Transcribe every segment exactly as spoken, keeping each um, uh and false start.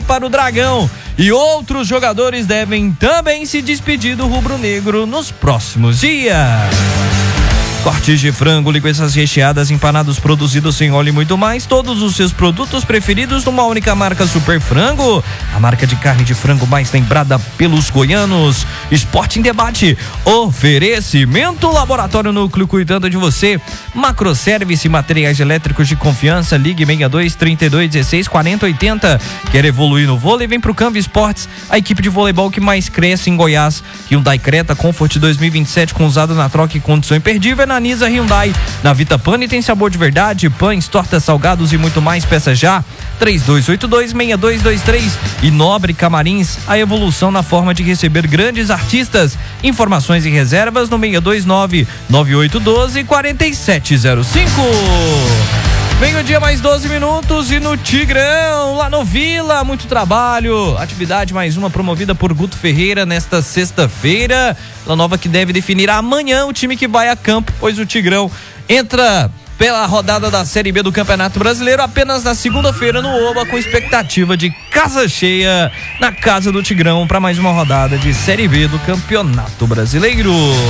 para o Dragão. E outros jogadores devem também se despedir do rubro-negro nos próximos dias. Cortes de frango, linguiças recheadas, empanados produzidos sem óleo e muito mais. Todos os seus produtos preferidos numa única marca, Super Frango. A marca de carne de frango mais lembrada pelos goianos. Esporte em debate. Oferecimento Laboratório Núcleo, cuidando de você. Macroservice, materiais elétricos de confiança. Ligue seis dois, trinta e dois, dezesseis, quarenta, oitenta. Quer evoluir no vôlei? Vem pro Canva Esportes, a equipe de voleibol que mais cresce em Goiás. Hyundai Creta Comfort dois mil e vinte e sete com usado na troca e condição imperdível. Na Nisa Hyundai. Na Vita Pane tem sabor de verdade, pães, tortas, salgados e muito mais. Peça já, três dois oito dois, seis dois dois três. E Nobre Camarins, a evolução na forma de receber grandes artistas. Informações e reservas no seis dois nove, nove oito um dois, quatro sete zero cinco. Meio-dia mais doze minutos e no Tigrão, lá no Vila, muito trabalho. Atividade mais uma promovida por Guto Ferreira nesta sexta-feira. A nova que deve definir amanhã o time que vai a campo, pois o Tigrão entra pela rodada da Série B do Campeonato Brasileiro apenas na segunda-feira no Oba, com expectativa de casa cheia na casa do Tigrão para mais uma rodada de Série B do Campeonato Brasileiro.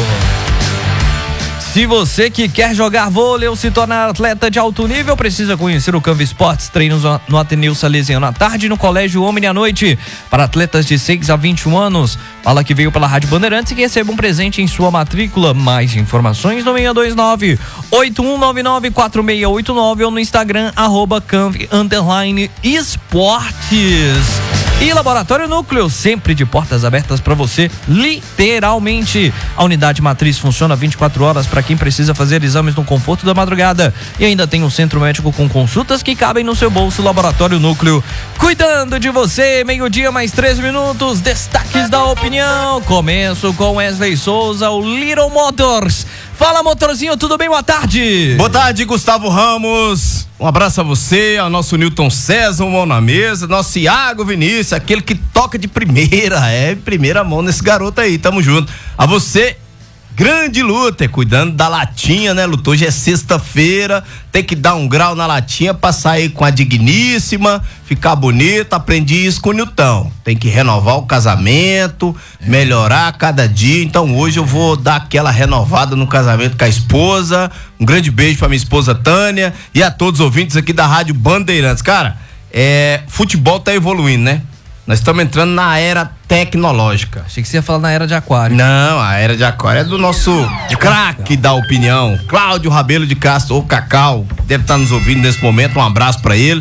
Se você que quer jogar vôlei ou se tornar atleta de alto nível, precisa conhecer o Canva Esportes. Treinos no Ateneu Salesiano à tarde e no Colégio Omni à noite. Para atletas de seis a vinte e um anos. Fala que veio pela Rádio Bandeirantes e receba um presente em sua matrícula. Mais informações no seis dois nove, oito um nove nove, quatro seis oito nove ou no Instagram, arroba Canva underline esportes. E Laboratório Núcleo, sempre de portas abertas para você, literalmente. A unidade matriz funciona vinte e quatro horas para quem precisa fazer exames no conforto da madrugada. E ainda tem um centro médico com consultas que cabem no seu bolso. Laboratório Núcleo, cuidando de você. Meio-dia mais três minutos, destaques da opinião. Começo com Wesley Souza, o Little Motors. Fala, motorzinho, tudo bem? Boa tarde. Boa tarde, Gustavo Ramos. Um abraço a você, ao nosso Newton César, mão na mesa, nosso Iago Vinícius, aquele que toca de primeira, é, primeira mão nesse garoto aí, tamo junto. A você, grande luta, cuidando da latinha, né, Luto? Hoje é sexta-feira, tem que dar um grau na latinha pra sair com a digníssima, ficar bonita. Aprendi isso com o Nilton. Tem que renovar o casamento, é. melhorar a cada dia. Então hoje eu vou dar aquela renovada no casamento com a esposa. Um grande beijo pra minha esposa Tânia e a todos os ouvintes aqui da Rádio Bandeirantes. Cara, é, futebol tá evoluindo, né? Nós estamos entrando na era tecnológica. Achei que você ia falar na era de aquário. Não, a era de aquário é do nosso craque da opinião, Cláudio Rabelo de Castro, ou Cacau, deve estar nos ouvindo nesse momento, um abraço para ele.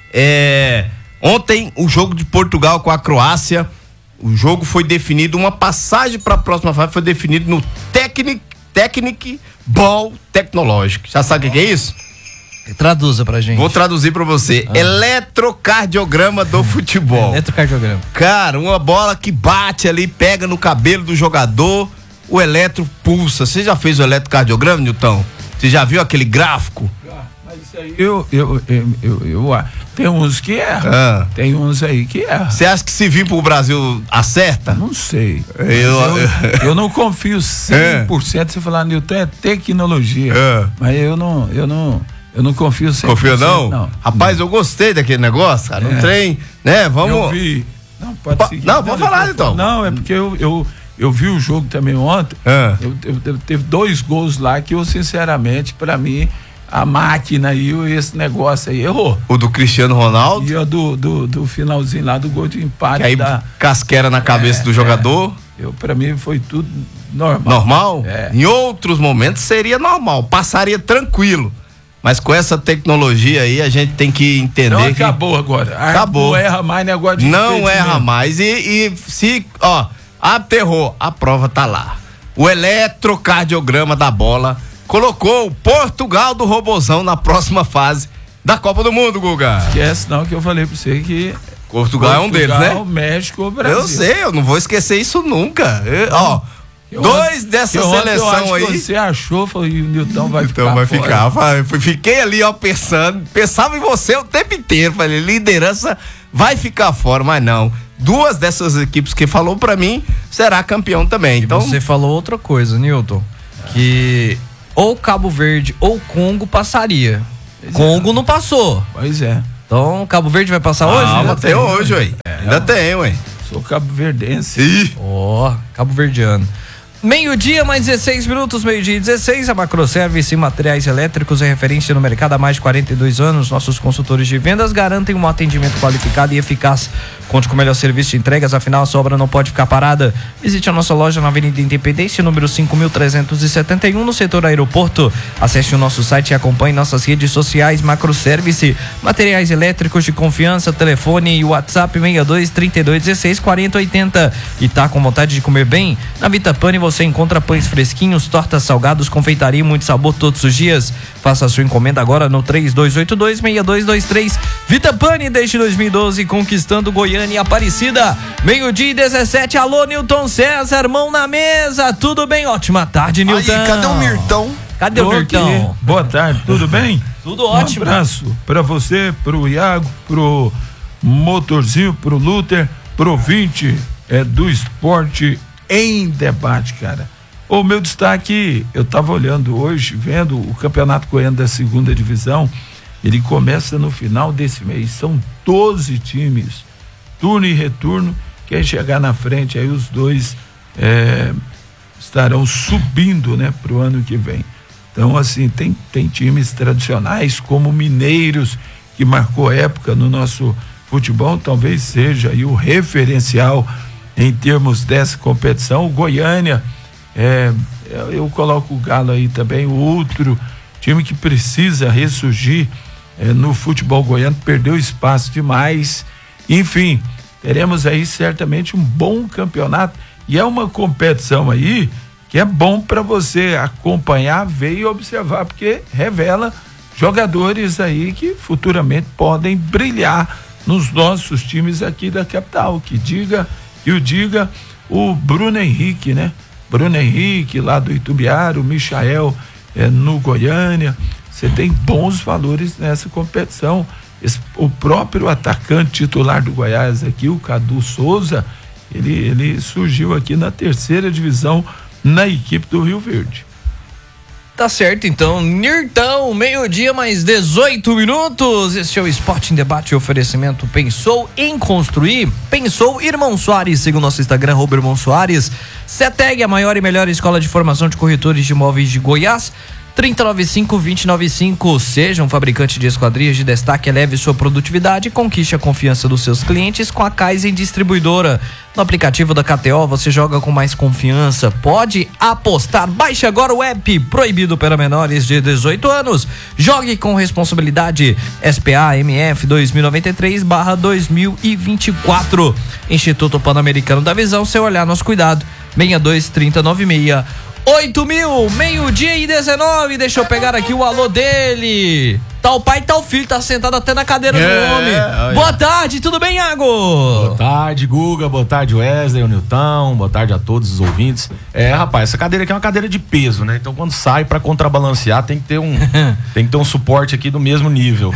É, ontem, o jogo de Portugal com a Croácia, o jogo foi definido, uma passagem para a próxima fase foi definido no Technic, Technic Ball Tecnológico. Já sabe o que é isso? Traduza pra gente. Vou traduzir pra você. Ah. Eletrocardiograma do futebol. Eletrocardiograma. Cara, uma bola que bate ali, pega no cabelo do jogador, o eletro pulsa. Você já fez o eletrocardiograma, Nilton? Você já viu aquele gráfico? Mas isso aí, eu, eu, eu, eu, eu tem uns que erram. Ah. Tem uns aí que erram. Você acha que se vir pro Brasil acerta? Não sei. Eu, eu, eu não confio cem por cento. É. Se falar, Nilton, é tecnologia. É. Mas eu não, eu não... Eu não confio cem por cento. Confio não? não? Rapaz, não. Eu gostei daquele negócio, cara. É. Um trem, né? Vamos. Eu vi. Não, pode pa... seguir. Não, pode falar então. Não, é porque eu, eu, eu vi o jogo também ontem. É. Eu, eu, eu, teve dois gols lá que eu, sinceramente, pra mim, a máquina aí, esse negócio aí, errou. O do Cristiano Ronaldo? E o do, do, do finalzinho lá do gol de empate. Que aí da... casquera na cabeça é, do jogador. É. Eu, pra mim, foi tudo normal. Normal? É. Em outros momentos seria normal, passaria tranquilo. Mas com essa tecnologia aí, a gente tem que entender. Não, que acabou agora. Acabou. Não erra mais negócio de Não erra mais. E, e se, ó, aterrou, a prova tá lá. O eletrocardiograma da bola colocou o Portugal do Robozão na próxima fase da Copa do Mundo, Guga. Esquece não que eu falei pra você que Portugal, Portugal é um deles, né? México, Brasil. Eu sei, eu não vou esquecer isso nunca. Eu, ó. Eu, Dois dessa eu, seleção eu acho aí. Que você achou, foi, o Nilton vai ficar. Então vai ficar. Vai, fiquei ali, ó, pensando. Pensava em você o tempo inteiro. Falei, liderança vai ficar fora, mas não. Duas dessas equipes que falou pra mim será campeão também. E então você falou outra coisa, Nilton. Que ou Cabo Verde ou Congo passaria. Pois Congo é. não passou. Pois é. Então, Cabo Verde vai passar ah, hoje? Né? Até hoje, aí. É. Ainda tem, ué. Sou cabo-verdense. Ih. Ó, oh, cabo-verdiano. Meio-dia, mais dezesseis minutos, meio-dia e dezesseis. A Macroservice Materiais Elétricos é referência no mercado há mais de quarenta e dois anos. Nossos consultores de vendas garantem um atendimento qualificado e eficaz. Conte com o melhor serviço de entregas, afinal a sua obra não pode ficar parada. Visite a nossa loja na Avenida Independência, número cinco mil trezentos e setenta e um, no setor aeroporto. Acesse o nosso site e acompanhe nossas redes sociais. Macroservice Materiais Elétricos de confiança, telefone e WhatsApp seis dois, trinta e dois, dezesseis, quarenta, oitenta. E tá com vontade de comer bem? Na Vita Pane você encontra pães fresquinhos, tortas, salgados, confeitaria e muito sabor todos os dias. Faça a sua encomenda agora no três dois oito dois, seis dois dois três. Vita Pane desde dois mil e doze, conquistando Goiânia e Aparecida. Meio-dia e dezessete. Alô, Newton César, mão na mesa. Tudo bem? Ótima tarde, Newton. Aí, cadê o Mirtão? Cadê o Mirtão? Boa tarde, tudo bem? Tudo ótimo. Um abraço pra você, pro Iago, pro Motorzinho, pro Luther, pro ouvinte é, do Esporte em Debate, cara. O meu destaque, eu tava olhando hoje, vendo o Campeonato Goiano da segunda divisão, ele começa no final desse mês, são doze times, turno e retorno. Quem chegar na frente, aí os dois é, estarão subindo, né, pro ano que vem. Então, assim, tem, tem times tradicionais como Mineiros, que marcou época no nosso futebol, talvez seja aí o referencial em termos dessa competição. O Goiânia, é, eu coloco o Galo aí também, o outro time que precisa ressurgir é, no futebol goiano, perdeu espaço demais. Enfim, teremos aí certamente um bom campeonato, e é uma competição aí que é bom para você acompanhar, ver e observar, porque revela jogadores aí que futuramente podem brilhar nos nossos times aqui da capital. Que diga, que o diga o Bruno Henrique, né? Bruno Henrique lá do Itubiara, o Michael é, no Goiânia. Você tem bons valores nessa competição. Esse, o próprio atacante titular do Goiás aqui, o Cadu Souza, ele, ele surgiu aqui na terceira divisão na equipe do Rio Verde. Tá certo, então, Nirtão, meio-dia mais dezoito minutos. Este é o Esporte em Debate, oferecimento Pensou em Construir, Pensou Irmão Soares. Siga o nosso Instagram, arroba Irmão Soares. Ceteg, a maior e melhor escola de formação de corretores de imóveis de Goiás. trinta e nove cinco, vinte e nove cinco. Seja um fabricante de esquadrias de destaque, eleve sua produtividade e conquiste a confiança dos seus clientes com a Kaizen Distribuidora. No aplicativo da K T O você joga com mais confiança, pode apostar. Baixe agora o app, proibido para menores de dezoito anos. Jogue com responsabilidade. S P A M F dois mil e noventa e três barra dois mil e vinte e quatro. Instituto Pan-Americano da Visão, seu olhar, nosso cuidado. seis dois, trinta, noventa e seis oito mil, meio-dia e dezenove. Deixa eu pegar aqui o alô dele. Tá o pai e tá o filho, tá sentado até na cadeira é, do homem. Olha. Boa tarde, tudo bem, Iago? Boa tarde, Guga, boa tarde, Wesley, o Nilton, boa tarde a todos os ouvintes. É, rapaz, essa cadeira aqui é uma cadeira de peso, né? Então quando sai pra contrabalancear tem que ter um, tem que ter um suporte aqui do mesmo nível.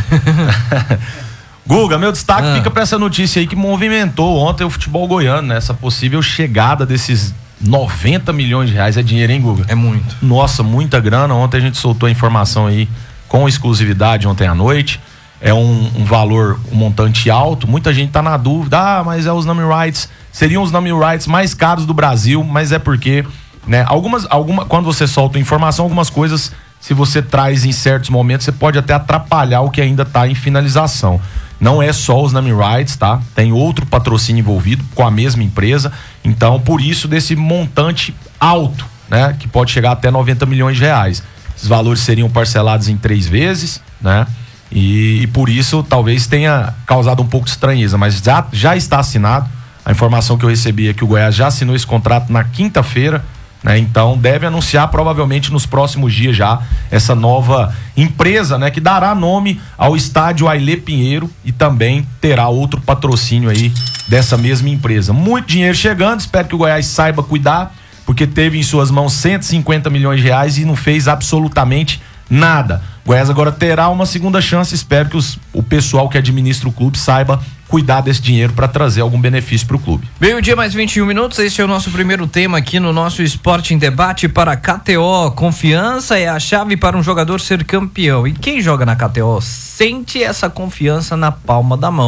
Guga, meu destaque ah. fica pra essa notícia aí que movimentou ontem o futebol goiano, né? Essa possível chegada desses noventa milhões de reais. É dinheiro, hein, Guga? É muito. Nossa, muita grana. Ontem a gente soltou a informação aí com exclusividade ontem à noite. É um, um valor, um montante alto. Muita gente tá na dúvida, ah, mas é os name rights, seriam os name rights mais caros do Brasil, mas é porque, né, algumas, alguma, quando você solta informação, algumas coisas, se você traz em certos momentos, você pode até atrapalhar o que ainda tá em finalização. Não é só os name rights, tá? Tem outro patrocínio envolvido com a mesma empresa. Então, por isso, desse montante alto, né? Que pode chegar até noventa milhões de reais. Esses valores seriam parcelados em três vezes, né? E, e por isso, talvez tenha causado um pouco de estranheza, mas já, já está assinado. A informação que eu recebi é que o Goiás já assinou esse contrato na quinta-feira, né? Então deve anunciar provavelmente nos próximos dias já essa nova empresa, né? Que dará nome ao estádio Ailê Pinheiro e também terá outro patrocínio aí dessa mesma empresa. Muito dinheiro chegando, espero que o Goiás saiba cuidar, porque teve em suas mãos cento e cinquenta milhões de reais e não fez absolutamente nada. O Goiás agora terá uma segunda chance, espero que os, o pessoal que administra o clube saiba cuidar desse dinheiro para trazer algum benefício para o clube. Meio-dia mais vinte e um minutos, esse é o nosso primeiro tema aqui no nosso Esporte em Debate para a K T O. Confiança é a chave para um jogador ser campeão. E quem joga na K T O sente essa confiança na palma da mão.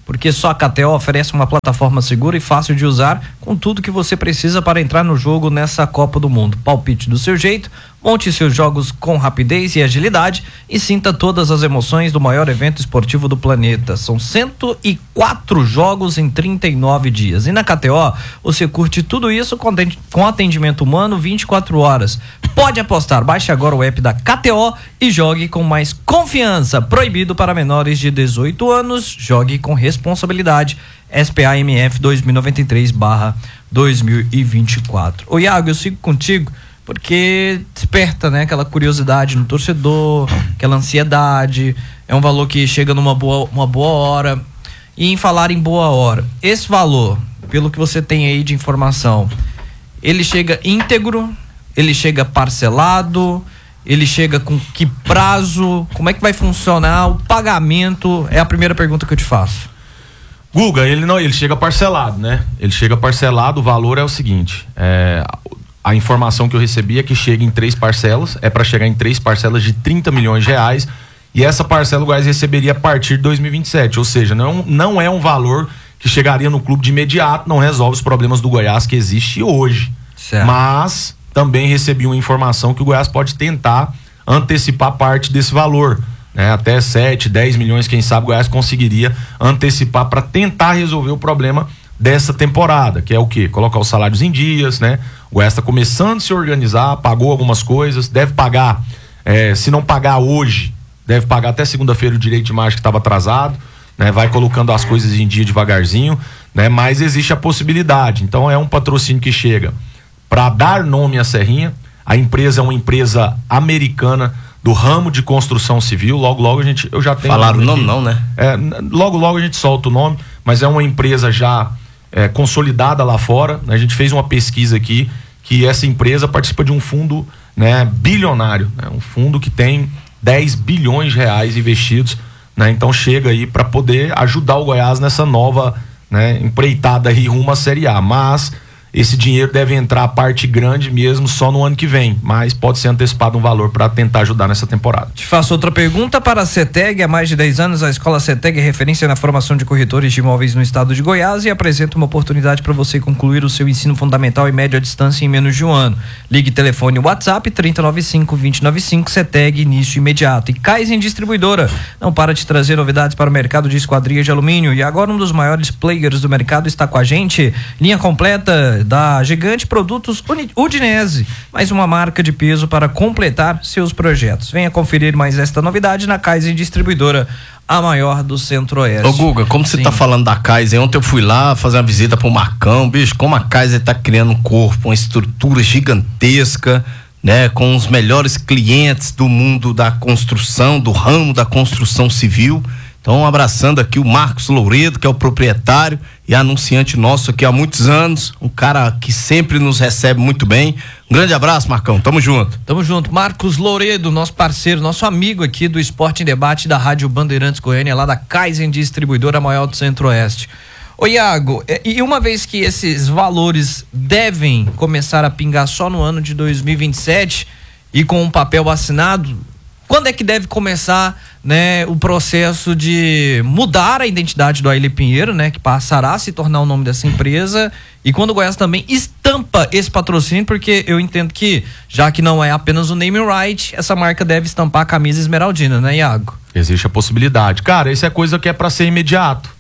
porque só a K T O oferece uma plataforma segura e fácil de usar, com tudo que você precisa para entrar no jogo nessa Copa do Mundo. Palpite do seu jeito, monte seus jogos com rapidez e agilidade e sinta todas as emoções do maior evento esportivo do planeta. São cento e quatro jogos em trinta e nove dias. E na K T O, você curte tudo isso com atendimento humano vinte e quatro horas. Pode apostar, baixe agora o app da K T O e jogue com mais confiança. Proibido para menores de dezoito anos, jogue com responsabilidade. S P A M F dois mil e noventa e três barra dois mil e vinte e quatro. Ô Iago, eu sigo contigo porque desperta, né, aquela curiosidade no torcedor, aquela ansiedade. É um valor que chega numa boa, uma boa hora. E em falar em boa hora, esse valor, pelo que você tem aí de informação, ele chega íntegro, ele chega parcelado, ele chega com que prazo, como é que vai funcionar o pagamento? É a primeira pergunta que eu te faço. Guga, ele não, ele chega parcelado, né? Ele chega parcelado, o valor é o seguinte, é, a informação que eu recebi é que chega em três parcelas, é para chegar em três parcelas de trinta milhões de reais, e essa parcela o Goiás receberia a partir de dois mil e vinte e sete, ou seja, não, não é um valor que chegaria no clube de imediato, não resolve os problemas do Goiás que existe hoje. Certo. Mas também recebi uma informação que o Goiás pode tentar antecipar parte desse valor, né? Até sete, dez milhões, quem sabe o Goiás conseguiria antecipar para tentar resolver o problema dessa temporada, que é o quê? Colocar os salários em dias, né? O Goiás está começando a se organizar, pagou algumas coisas, deve pagar, é, se não pagar hoje, deve pagar até segunda-feira o direito de imagem que estava atrasado, né? Vai colocando as coisas em dia devagarzinho, né? Mas existe a possibilidade, então é um patrocínio que chega para dar nome à Serrinha. A empresa é uma empresa americana do ramo de construção civil. Logo, logo a gente, eu já tenho. Falaram o nome, não, né? É, logo, logo a gente solta o nome, mas é uma empresa já é, consolidada lá fora. A gente fez uma pesquisa aqui que essa empresa participa de um fundo, né, bilionário, né, um fundo que tem dez bilhões de reais investidos, né? Então chega aí para poder ajudar o Goiás nessa nova, né, empreitada aí rumo à Série A. Mas esse dinheiro deve entrar a parte grande mesmo só no ano que vem, mas pode ser antecipado um valor para tentar ajudar nessa temporada. Te faço outra pergunta para a CETEG. Há mais de dez anos, a Escola CETEG é referência na formação de corretores de imóveis no estado de Goiás e apresenta uma oportunidade para você concluir o seu ensino fundamental e médio à distância em menos de um ano. Ligue telefone WhatsApp trinta e nove cinco, vinte e nove cinco, CETEG, início imediato. E Kaizen Distribuidora não para de trazer novidades para o mercado de esquadrias de alumínio, e agora um dos maiores players do mercado está com a gente. Linha completa da Gigante Produtos Udinese, mais uma marca de peso para completar seus projetos. Venha conferir mais esta novidade na Kaizen Distribuidora, a maior do Centro-Oeste. Ô Guga, como você tá falando da Kaizen, ontem eu fui lá fazer uma visita pro Marcão, bicho, como a Kaizen tá criando um corpo, uma estrutura gigantesca, né, com os melhores clientes do mundo da construção, do ramo da construção civil. Então, abraçando aqui o Marcos Louredo, que é o proprietário e anunciante nosso aqui há muitos anos, um cara que sempre nos recebe muito bem. Um grande abraço, Marcão, tamo junto. Tamo junto. Marcos Louredo, nosso parceiro, nosso amigo aqui do Esporte em Debate da Rádio Bandeirantes Goiânia, lá da Kaizen Distribuidora, maior do Centro-Oeste. Ô Iago, e uma vez que esses valores devem começar a pingar só no ano de dois mil e vinte e sete e com um papel assinado, quando é que deve começar, né, o processo de mudar a identidade do Aile Pinheiro, né, que passará a se tornar o nome dessa empresa, e quando o Goiás também estampa esse patrocínio, porque eu entendo que, já que não é apenas o name right, essa marca deve estampar a camisa esmeraldina, né, Iago? Existe a possibilidade. Cara, isso é coisa que é para ser imediato.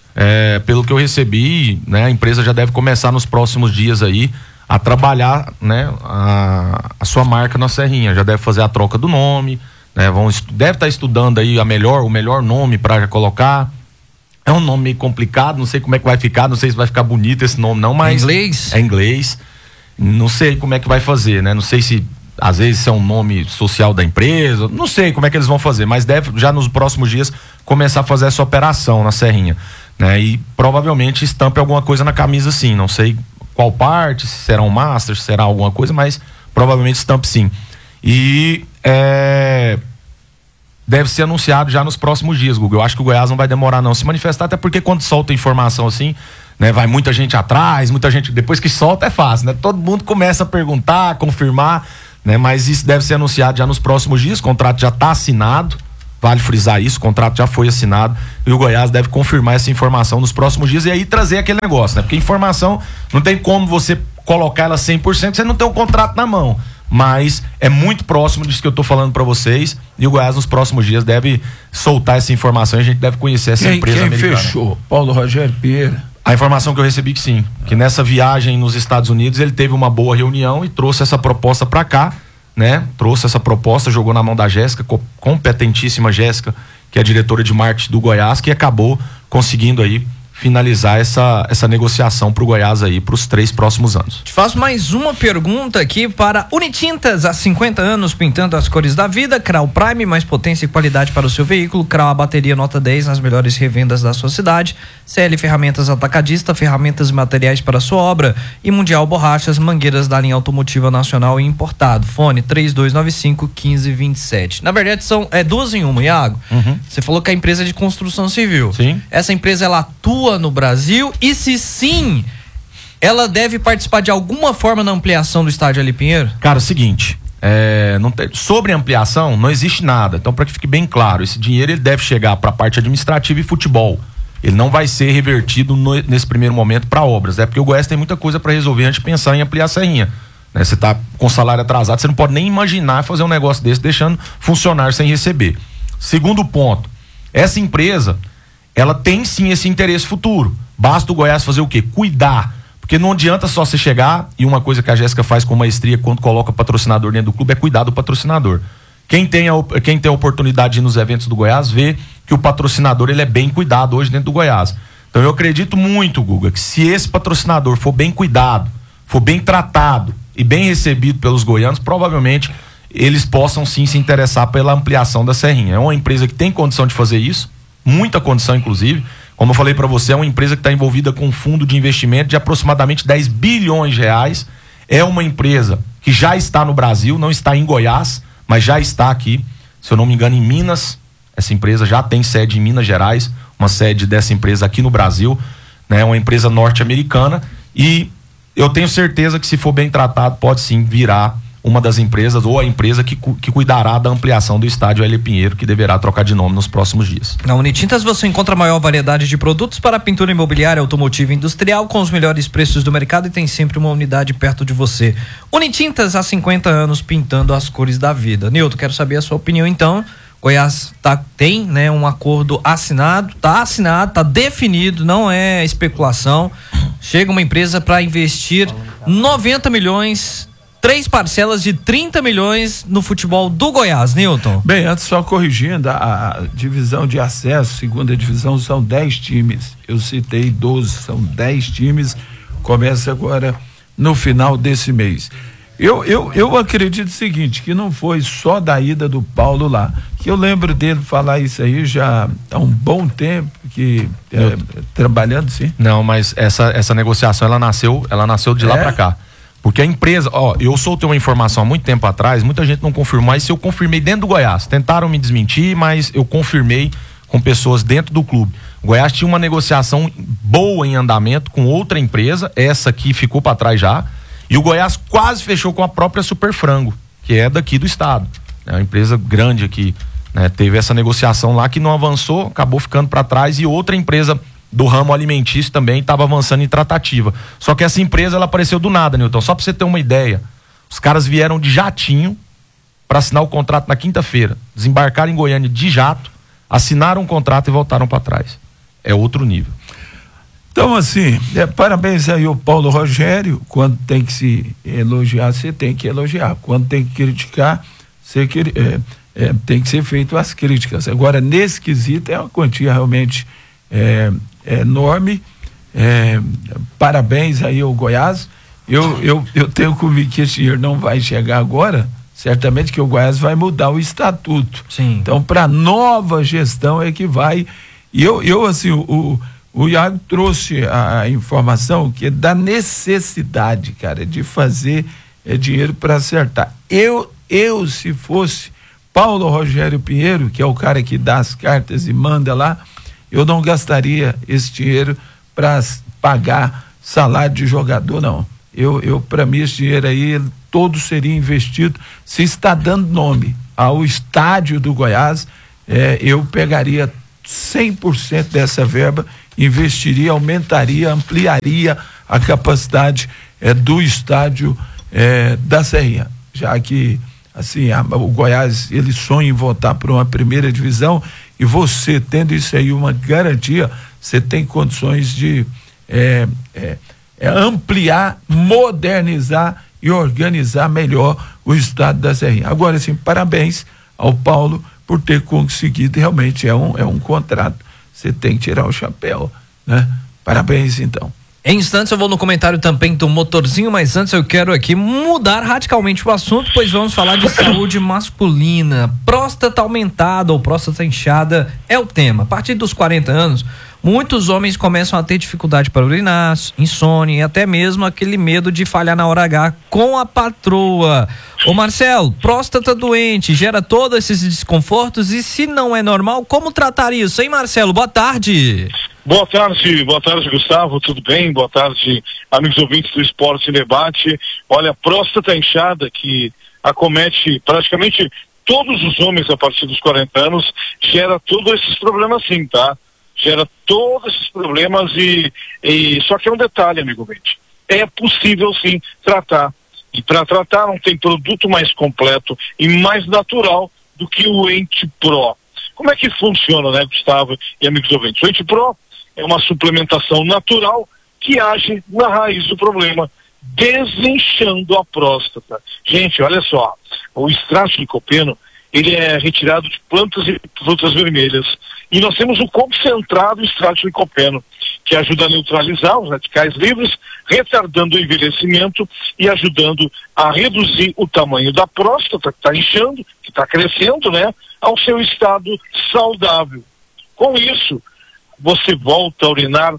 É, pelo que eu recebi, né, a empresa já deve começar nos próximos dias aí a trabalhar, né, a, a sua marca na Serrinha. Já deve fazer a troca do nome, né, vão, deve estar estudando aí a melhor, o melhor nome para colocar. É um nome meio complicado, não sei como é que vai ficar, não sei se vai ficar bonito esse nome não, mas... É inglês? É inglês. Não sei como é que vai fazer, né? Não sei se, às vezes, é um nome social da empresa, não sei como é que eles vão fazer, mas deve, já nos próximos dias, começar a fazer essa operação na Serrinha, né? E provavelmente estampe alguma coisa na camisa sim, não sei qual parte, se será um master, se será alguma coisa, mas provavelmente estampe sim. E é, deve ser anunciado já nos próximos dias, Google. Eu acho que o Goiás não vai demorar não se manifestar, até porque quando solta informação assim, né, vai muita gente atrás, muita gente, depois que solta é fácil, né? Todo mundo começa a perguntar, confirmar, né? Mas isso deve ser anunciado já nos próximos dias, o contrato já está assinado, Vale frisar isso, o contrato já foi assinado e o Goiás deve confirmar essa informação nos próximos dias e aí trazer aquele negócio, né? Porque informação não tem como você colocar ela cem por cento, você não tem o contrato na mão. Mas é muito próximo disso que eu tô falando para vocês e o Goiás nos próximos dias deve soltar essa informação e a gente deve conhecer essa quem, empresa quem americana. fechou? Paulo Rogério Pinheiro. A informação que eu recebi que sim, que nessa viagem nos Estados Unidos ele teve uma boa reunião e trouxe essa proposta para cá, né? Trouxe essa proposta, jogou na mão da Jéssica, competentíssima Jéssica, que é a diretora de marketing do Goiás, que acabou conseguindo aí finalizar essa, essa negociação pro Goiás aí pros três próximos anos. Te faço mais uma pergunta aqui para Unitintas, há cinquenta anos pintando as cores da vida. Crau Prime, mais potência e qualidade para o seu veículo. Crau a bateria nota dez nas melhores revendas da sua cidade. C L Ferramentas Atacadista, ferramentas e materiais para a sua obra. E Mundial Borrachas, mangueiras da linha automotiva nacional e importado. Fone três dois nove cinco, um cinco dois sete. Na verdade são é duas em uma, Iago. Uhum. Você falou que a empresa é de construção civil. Sim. Essa empresa ela atua no Brasil e se sim, ela deve participar de alguma forma na ampliação do estádio Ali Pinheiro? Cara, é o seguinte, é, não tem, sobre ampliação não existe nada, então para que fique bem claro, esse dinheiro ele deve chegar para a parte administrativa e futebol, ele não vai ser revertido no, nesse primeiro momento para obras, é porque o Goiás tem muita coisa para resolver antes de pensar em ampliar a Serrinha, né? Você tá com salário atrasado, você não pode nem imaginar fazer um negócio desse deixando funcionário sem receber. Segundo ponto, essa empresa ela tem sim esse interesse futuro. Basta o Goiás fazer o quê? Cuidar. Porque não adianta só você chegar, e uma coisa que a Jéssica faz com maestria quando coloca patrocinador dentro do clube é cuidar do patrocinador. Quem tem a, quem tem a oportunidade de ir nos eventos do Goiás vê que o patrocinador ele é bem cuidado hoje dentro do Goiás. Então eu acredito muito, Guga, que se esse patrocinador for bem cuidado, for bem tratado e bem recebido pelos goianos, provavelmente eles possam sim se interessar pela ampliação da Serrinha. É uma empresa que tem condição de fazer isso, muita condição inclusive, como eu falei para você, é uma empresa que está envolvida com um fundo de investimento de aproximadamente dez bilhões de reais, é uma empresa que já está no Brasil, não está em Goiás, mas já está aqui, se eu não me engano em Minas, essa empresa já tem sede em Minas Gerais, uma sede dessa empresa aqui no Brasil, né, uma empresa norte-americana, e eu tenho certeza que se for bem tratado pode sim virar uma das empresas ou a empresa que, que cuidará da ampliação do estádio Ali Pinheiro, que deverá trocar de nome nos próximos dias. Na Unitintas você encontra a maior variedade de produtos para pintura imobiliária, automotiva e industrial com os melhores preços do mercado e tem sempre uma unidade perto de você. Unitintas há cinquenta anos pintando as cores da vida. Nilton, quero saber a sua opinião então. Goiás tá, tem, né, um acordo assinado, tá assinado, tá definido, não é especulação. Chega uma empresa para investir noventa milhões, três parcelas de trinta milhões no futebol do Goiás, Nilton. Bem, antes só corrigindo, a, a divisão de acesso, segunda divisão, são dez times. Eu citei doze, são dez times. Começa agora no final desse mês. Eu, eu, eu acredito o seguinte, que não foi só da ida do Paulo lá, que eu lembro dele falar isso aí já há um bom tempo, que é, trabalhando, sim. Não, mas essa, essa negociação, ela nasceu, ela nasceu de lá É? pra cá. Porque a empresa, ó, eu soltei uma informação há muito tempo atrás, muita gente não confirmou, mas eu confirmei dentro do Goiás. Tentaram me desmentir, mas eu confirmei com pessoas dentro do clube. O Goiás tinha uma negociação boa em andamento com outra empresa, essa aqui ficou pra trás já, e o Goiás quase fechou com a própria Super Frango, que é daqui do estado. É uma empresa grande aqui, né? Teve essa negociação lá que não avançou, acabou ficando pra trás, e outra empresa do ramo alimentício também estava avançando em tratativa. Só que essa empresa ela apareceu do nada, Nilton. Só para você ter uma ideia, os caras vieram de jatinho para assinar o contrato na quinta-feira, desembarcaram em Goiânia de jato, assinaram um contrato e voltaram para trás. É outro nível. Então, assim, é, parabéns aí ao Paulo Rogério. Quando tem que se elogiar, você tem que elogiar. Quando tem que criticar, você que, é, é, tem que ser feito as críticas. Agora, nesse quesito, é uma quantia realmente é, é enorme. É, parabéns aí ao Goiás. Eu, eu, eu tenho comigo que esse dinheiro não vai chegar agora, certamente que o Goiás vai mudar o estatuto. Sim. Então, para nova gestão é que vai. E eu, eu assim, o, o Iago trouxe a, a informação que é da necessidade, cara, de fazer é, dinheiro para acertar. Eu, eu, se fosse Paulo Rogério Pinheiro, que é o cara que dá as cartas e manda lá, eu não gastaria esse dinheiro para pagar salário de jogador, não. Eu, eu para mim, esse dinheiro aí, todo seria investido. Se está dando nome ao estádio do Goiás, é, eu pegaria cem por cento dessa verba, investiria, aumentaria, ampliaria a capacidade é, do estádio é, da Serrinha, já que assim, a, o Goiás, ele sonha em voltar para uma primeira divisão, e você tendo isso aí uma garantia, você tem condições de é, é, é ampliar, modernizar e organizar melhor o estado da Serrinha. Agora, assim, parabéns ao Paulo por ter conseguido, realmente é um, é um contrato, você tem que tirar o chapéu, né? Parabéns, então. Em instantes eu vou no comentário também do Motorzinho, mas antes eu quero aqui mudar radicalmente o assunto, pois vamos falar de saúde masculina. Próstata aumentada ou próstata inchada é o tema. A partir dos quarenta anos, muitos homens começam a ter dificuldade para urinar, insônia e até mesmo aquele medo de falhar na hora H com a patroa. Ô Marcelo, próstata doente gera todos esses desconfortos, e se não é normal, como tratar isso, hein, Marcelo? Boa tarde. Boa tarde, boa tarde, Gustavo, tudo bem? Boa tarde, amigos ouvintes do Esporte em Debate. Olha, próstata inchada, que acomete praticamente todos os homens a partir dos quarenta anos, gera todos esses problemas sim, tá? Gera todos esses problemas e, e só que é um detalhe, amigo ouvinte, é possível sim tratar, e para tratar não tem produto mais completo e mais natural do que o EntiPro. Como é que funciona, né, Gustavo e amigos ouvintes? O EntiPro é uma suplementação natural que age na raiz do problema, desinchando a próstata. Gente, olha só, o extrato de licopeno, ele é retirado de plantas e frutas vermelhas, e nós temos o concentrado extrato de licopeno, que ajuda a neutralizar os radicais livres, retardando o envelhecimento e ajudando a reduzir o tamanho da próstata, que está inchando, que está crescendo, né, ao seu estado saudável. Com isso, você volta a urinar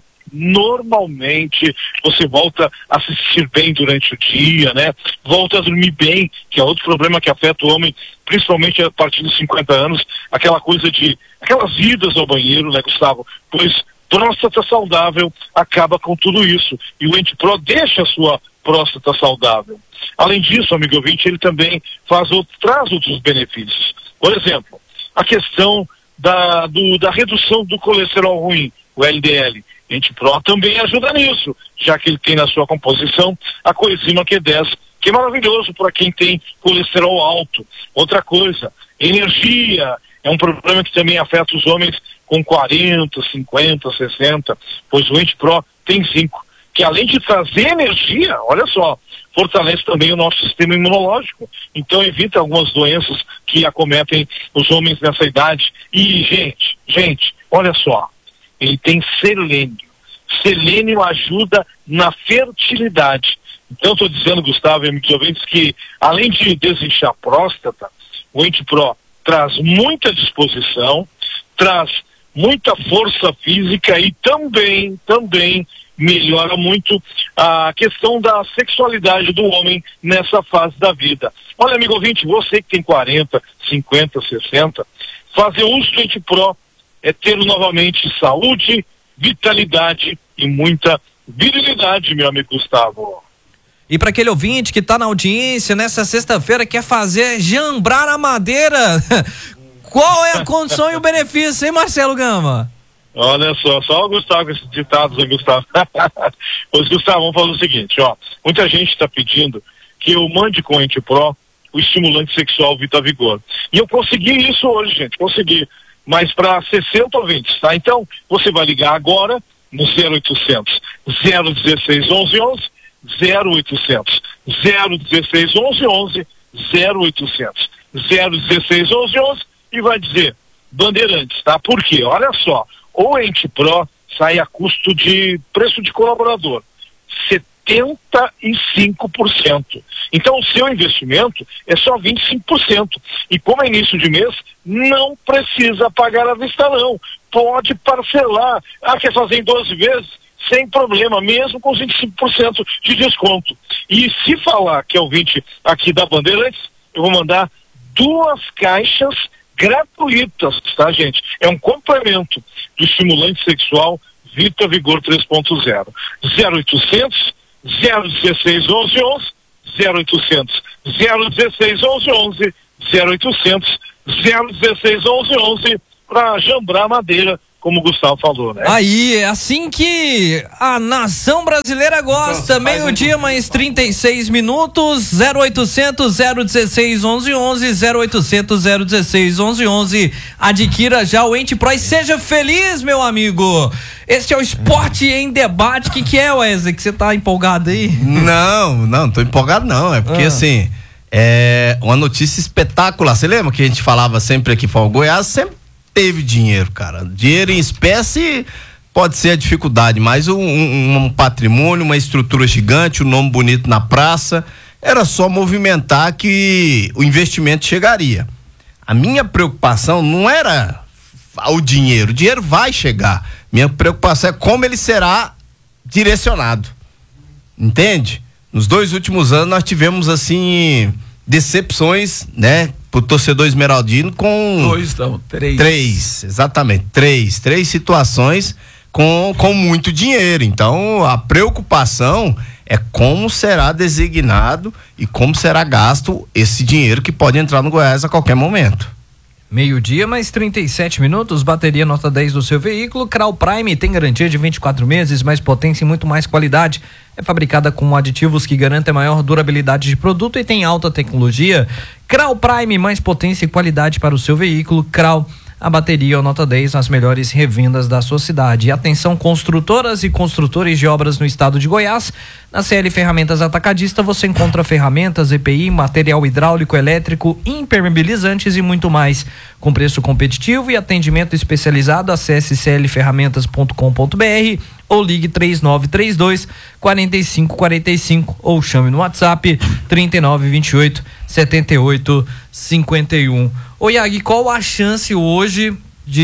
normalmente, você volta a se sentir bem durante o dia, né? Volta a dormir bem, que é outro problema que afeta o homem, principalmente a partir dos cinquenta anos, aquela coisa de, aquelas idas ao banheiro, né, Gustavo? Pois próstata saudável acaba com tudo isso, e o EntiPro deixa a sua próstata saudável. Além disso, amigo ouvinte, ele também faz outro, traz outros benefícios. Por exemplo, a questão da, do, da redução do colesterol ruim, o L D L. EntiPro também ajuda nisso, já que ele tem na sua composição a coenzima Q dez, que é maravilhoso para quem tem colesterol alto. Outra coisa, energia, é um problema que também afeta os homens com quarenta, cinquenta, sessenta, pois o EntiPro tem zinco, que além de trazer energia, olha só, fortalece também o nosso sistema imunológico, então evita algumas doenças que acometem os homens nessa idade. E, gente, gente, olha só, ele tem selênio. Selênio ajuda na fertilidade. Então, estou dizendo, Gustavo e amigos ouvintes, que além de desinchar a próstata, o EntiPro traz muita disposição, traz muita força física e também, também melhora muito a questão da sexualidade do homem nessa fase da vida. Olha, amigo ouvinte, você que tem quarenta, cinquenta, sessenta, fazer uso do EntiPro é ter novamente saúde, vitalidade e muita virilidade, meu amigo Gustavo. E para aquele ouvinte que está na audiência nessa sexta-feira, quer fazer jambrar a madeira, qual é a condição e o benefício, hein, Marcelo Gama? Olha só, só o Gustavo com esses ditados, hein, Gustavo? Pois, Gustavo, vamos falar o seguinte, ó, muita gente está pedindo que eu mande com o EntiPro o estimulante sexual Vita Vigor. E eu consegui isso hoje, gente, consegui. Mas para sessenta ouvintes, tá? Então, você vai ligar agora no zero oitocentos, zero dezesseis, onze, onze, zero oitocentos, zero dezesseis, onze, onze, zero oitocentos, zero dezesseis, onze, onze e vai dizer Bandeirantes, tá? Por quê? Olha só, o EntiPro sai a custo de preço de colaborador, setenta e cinco por cento. Então o seu investimento é só vinte e cinco por cento. E como é início de mês, não precisa pagar à vista não. Pode parcelar. Ah, quer fazer em doze vezes? Sem problema, mesmo com os vinte e cinco por cento de desconto. E se falar que é ouvinte aqui da Bandeirantes, eu vou mandar duas caixas gratuitas, tá, gente? É um complemento do estimulante sexual Vita Vigor três ponto zero. zero oitocentos, zero dezesseis, onze, onze, zero oitocentos, zero dezesseis, onze, onze, zero oitocentos, zero um seis onze onze para Jambrar Madeira, como o Gustavo falou, né? Aí, é assim que a nação brasileira gosta. Meio-dia, mais trinta e seis minutos. zero oitocentos, zero dezesseis, onze onze. zero oitocentos, zero dezesseis, onze onze. Adquira já o Ente Pro e seja feliz, meu amigo. Este é o Esporte em Debate. O que, que é, Wesley? Que você tá empolgado aí? Não, não, não tô empolgado não. É porque Ah. assim, é uma notícia espetacular. Você lembra que a gente falava sempre aqui, o Goiás sempre teve dinheiro, cara. Dinheiro em espécie pode ser a dificuldade, mas um, um, um patrimônio, uma estrutura gigante, um nome bonito na praça, era só movimentar que o investimento chegaria. A minha preocupação não era o dinheiro, o dinheiro vai chegar. Minha preocupação é como ele será direcionado. Entende? Nos dois últimos anos nós tivemos assim decepções, né, pro torcedor esmeraldino com Dois, não, três. três, exatamente, três, três situações com, com muito dinheiro. Então a preocupação é como será designado e como será gasto esse dinheiro que pode entrar no Goiás a qualquer momento. Meio-dia, mais trinta e sete minutos, bateria nota dez do seu veículo. Crau Prime tem garantia de vinte e quatro meses, mais potência e muito mais qualidade. É fabricada com aditivos que garantem maior durabilidade de produto e tem alta tecnologia. Crau Prime, mais potência e qualidade para o seu veículo. Crau, a bateria nota dez nas melhores revendas da sua cidade. E atenção, construtoras e construtores de obras no estado de Goiás. Na C L Ferramentas Atacadista você encontra ferramentas, E P I, material hidráulico, elétrico, impermeabilizantes e muito mais. Com preço competitivo e atendimento especializado, acesse c l ferramentas ponto com ponto b r ou ligue três nove três dois, quatro cinco quatro cinco ou chame no WhatsApp trinta e nove, vinte e oito, setenta e oito, cinquenta e um. Ô Iag, qual a chance hoje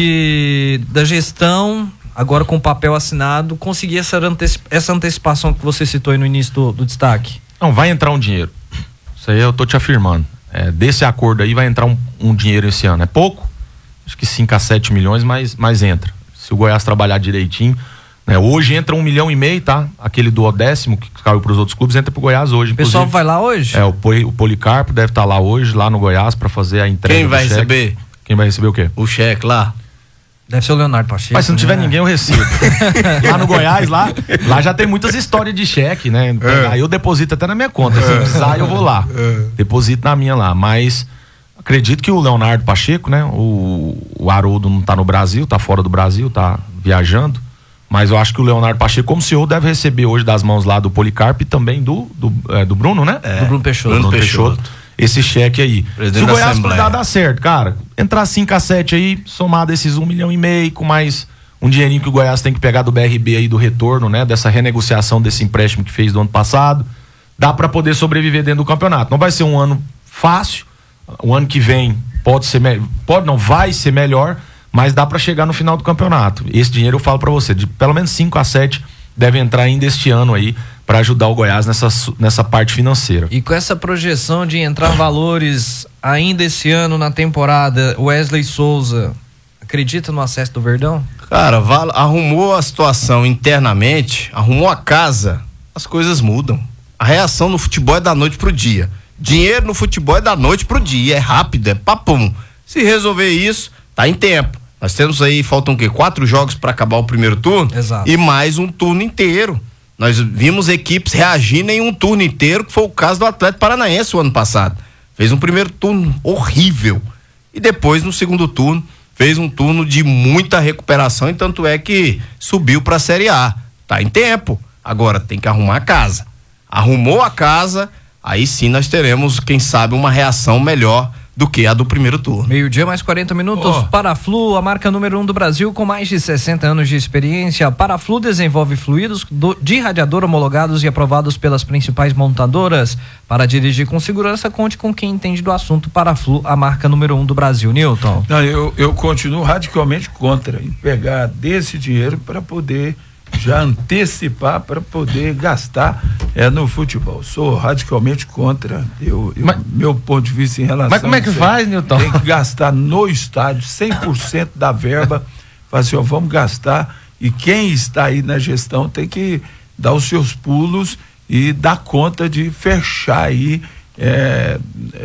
de da gestão, agora com papel assinado, conseguir essa, anteci- essa antecipação que você citou aí no início do, do destaque? Não, vai entrar um dinheiro. Isso aí eu tô te afirmando. É, desse acordo aí vai entrar um, um dinheiro esse ano. É pouco? Acho que cinco a sete milhões, mas, mas entra. Se o Goiás trabalhar direitinho, né? Hoje entra um milhão e meio, tá? Aquele do décimo que caiu pros outros clubes, entra pro Goiás hoje. O pessoal inclusive. vai lá hoje? É, o, Poli, o Policarpo deve estar lá hoje, lá no Goiás, pra fazer a entrega. Quem vai do cheque. receber? Quem vai receber o quê? O cheque lá. Deve ser o Leonardo Pacheco. Mas se não tiver né? ninguém, eu recebo. Lá no Goiás, lá, lá já tem muitas histórias de cheque, né? Aí eu deposito até na minha conta. Se precisar, eu vou lá. Deposito na minha lá. Mas acredito que o Leonardo Pacheco, né? O, o Haroldo não tá no Brasil, tá fora do Brasil, tá viajando. Mas eu acho que o Leonardo Pacheco, como C E O, deve receber hoje das mãos lá do Policarpo e também do, do, é, do Bruno, né? Do Bruno Peixoto. Bruno Bruno Peixoto. Peixoto. Esse cheque aí. Presidente Se o da Goiás Assembleia. cuidar, dá certo, cara. Entrar cinco a sete aí, somado esses um milhão e meio, com mais um dinheirinho que o Goiás tem que pegar do B R B aí, do retorno, né? Dessa renegociação desse empréstimo que fez do ano passado. Dá pra poder sobreviver dentro do campeonato. Não vai ser um ano fácil. O ano que vem pode ser melhor. Pode, não, vai ser melhor, mas dá pra chegar no final do campeonato. Esse dinheiro eu falo pra você, de pelo menos cinco a sete deve entrar ainda este ano aí, para ajudar o Goiás nessa, nessa parte financeira. E com essa projeção de entrar valores ainda esse ano na temporada, Wesley Souza acredita no acesso do Verdão? Cara, val- arrumou a situação internamente, arrumou a casa, as coisas mudam. A reação no futebol é da noite pro dia. Dinheiro no futebol é da noite pro dia, é rápido, é papum. Se resolver isso, tá em tempo. Nós temos aí, faltam o quê? Quatro jogos para acabar o primeiro turno? Exato. E mais um turno inteiro. Nós vimos equipes reagindo em um turno inteiro, que foi o caso do Atlético Paranaense o ano passado. Fez um primeiro turno horrível. E depois, no segundo turno, fez um turno de muita recuperação, e tanto é que subiu para a Série A. Tá em tempo. Agora tem que arrumar a casa. Arrumou a casa, aí sim nós teremos, quem sabe, uma reação melhor do que a do primeiro turno. Meio-dia, mais quarenta minutos. Oh. Paraflu, a marca número um do Brasil, com mais de sessenta anos de experiência. Paraflu desenvolve fluidos do, de radiador homologados e aprovados pelas principais montadoras. Para dirigir com segurança, conte com quem entende do assunto. Paraflu, a marca número um do Brasil. Newton. Não, eu, eu continuo radicalmente contra em pegar desse dinheiro para poder já antecipar, para poder gastar é, no futebol. Sou radicalmente contra. Eu, eu, Mas- meu ponto de vista em relação Mas como é que a isso faz, Newton? Tem que gastar no estádio cem por cento da verba. Fala assim, ó, vamos gastar, e quem está aí na gestão tem que dar os seus pulos e dar conta de fechar aí é,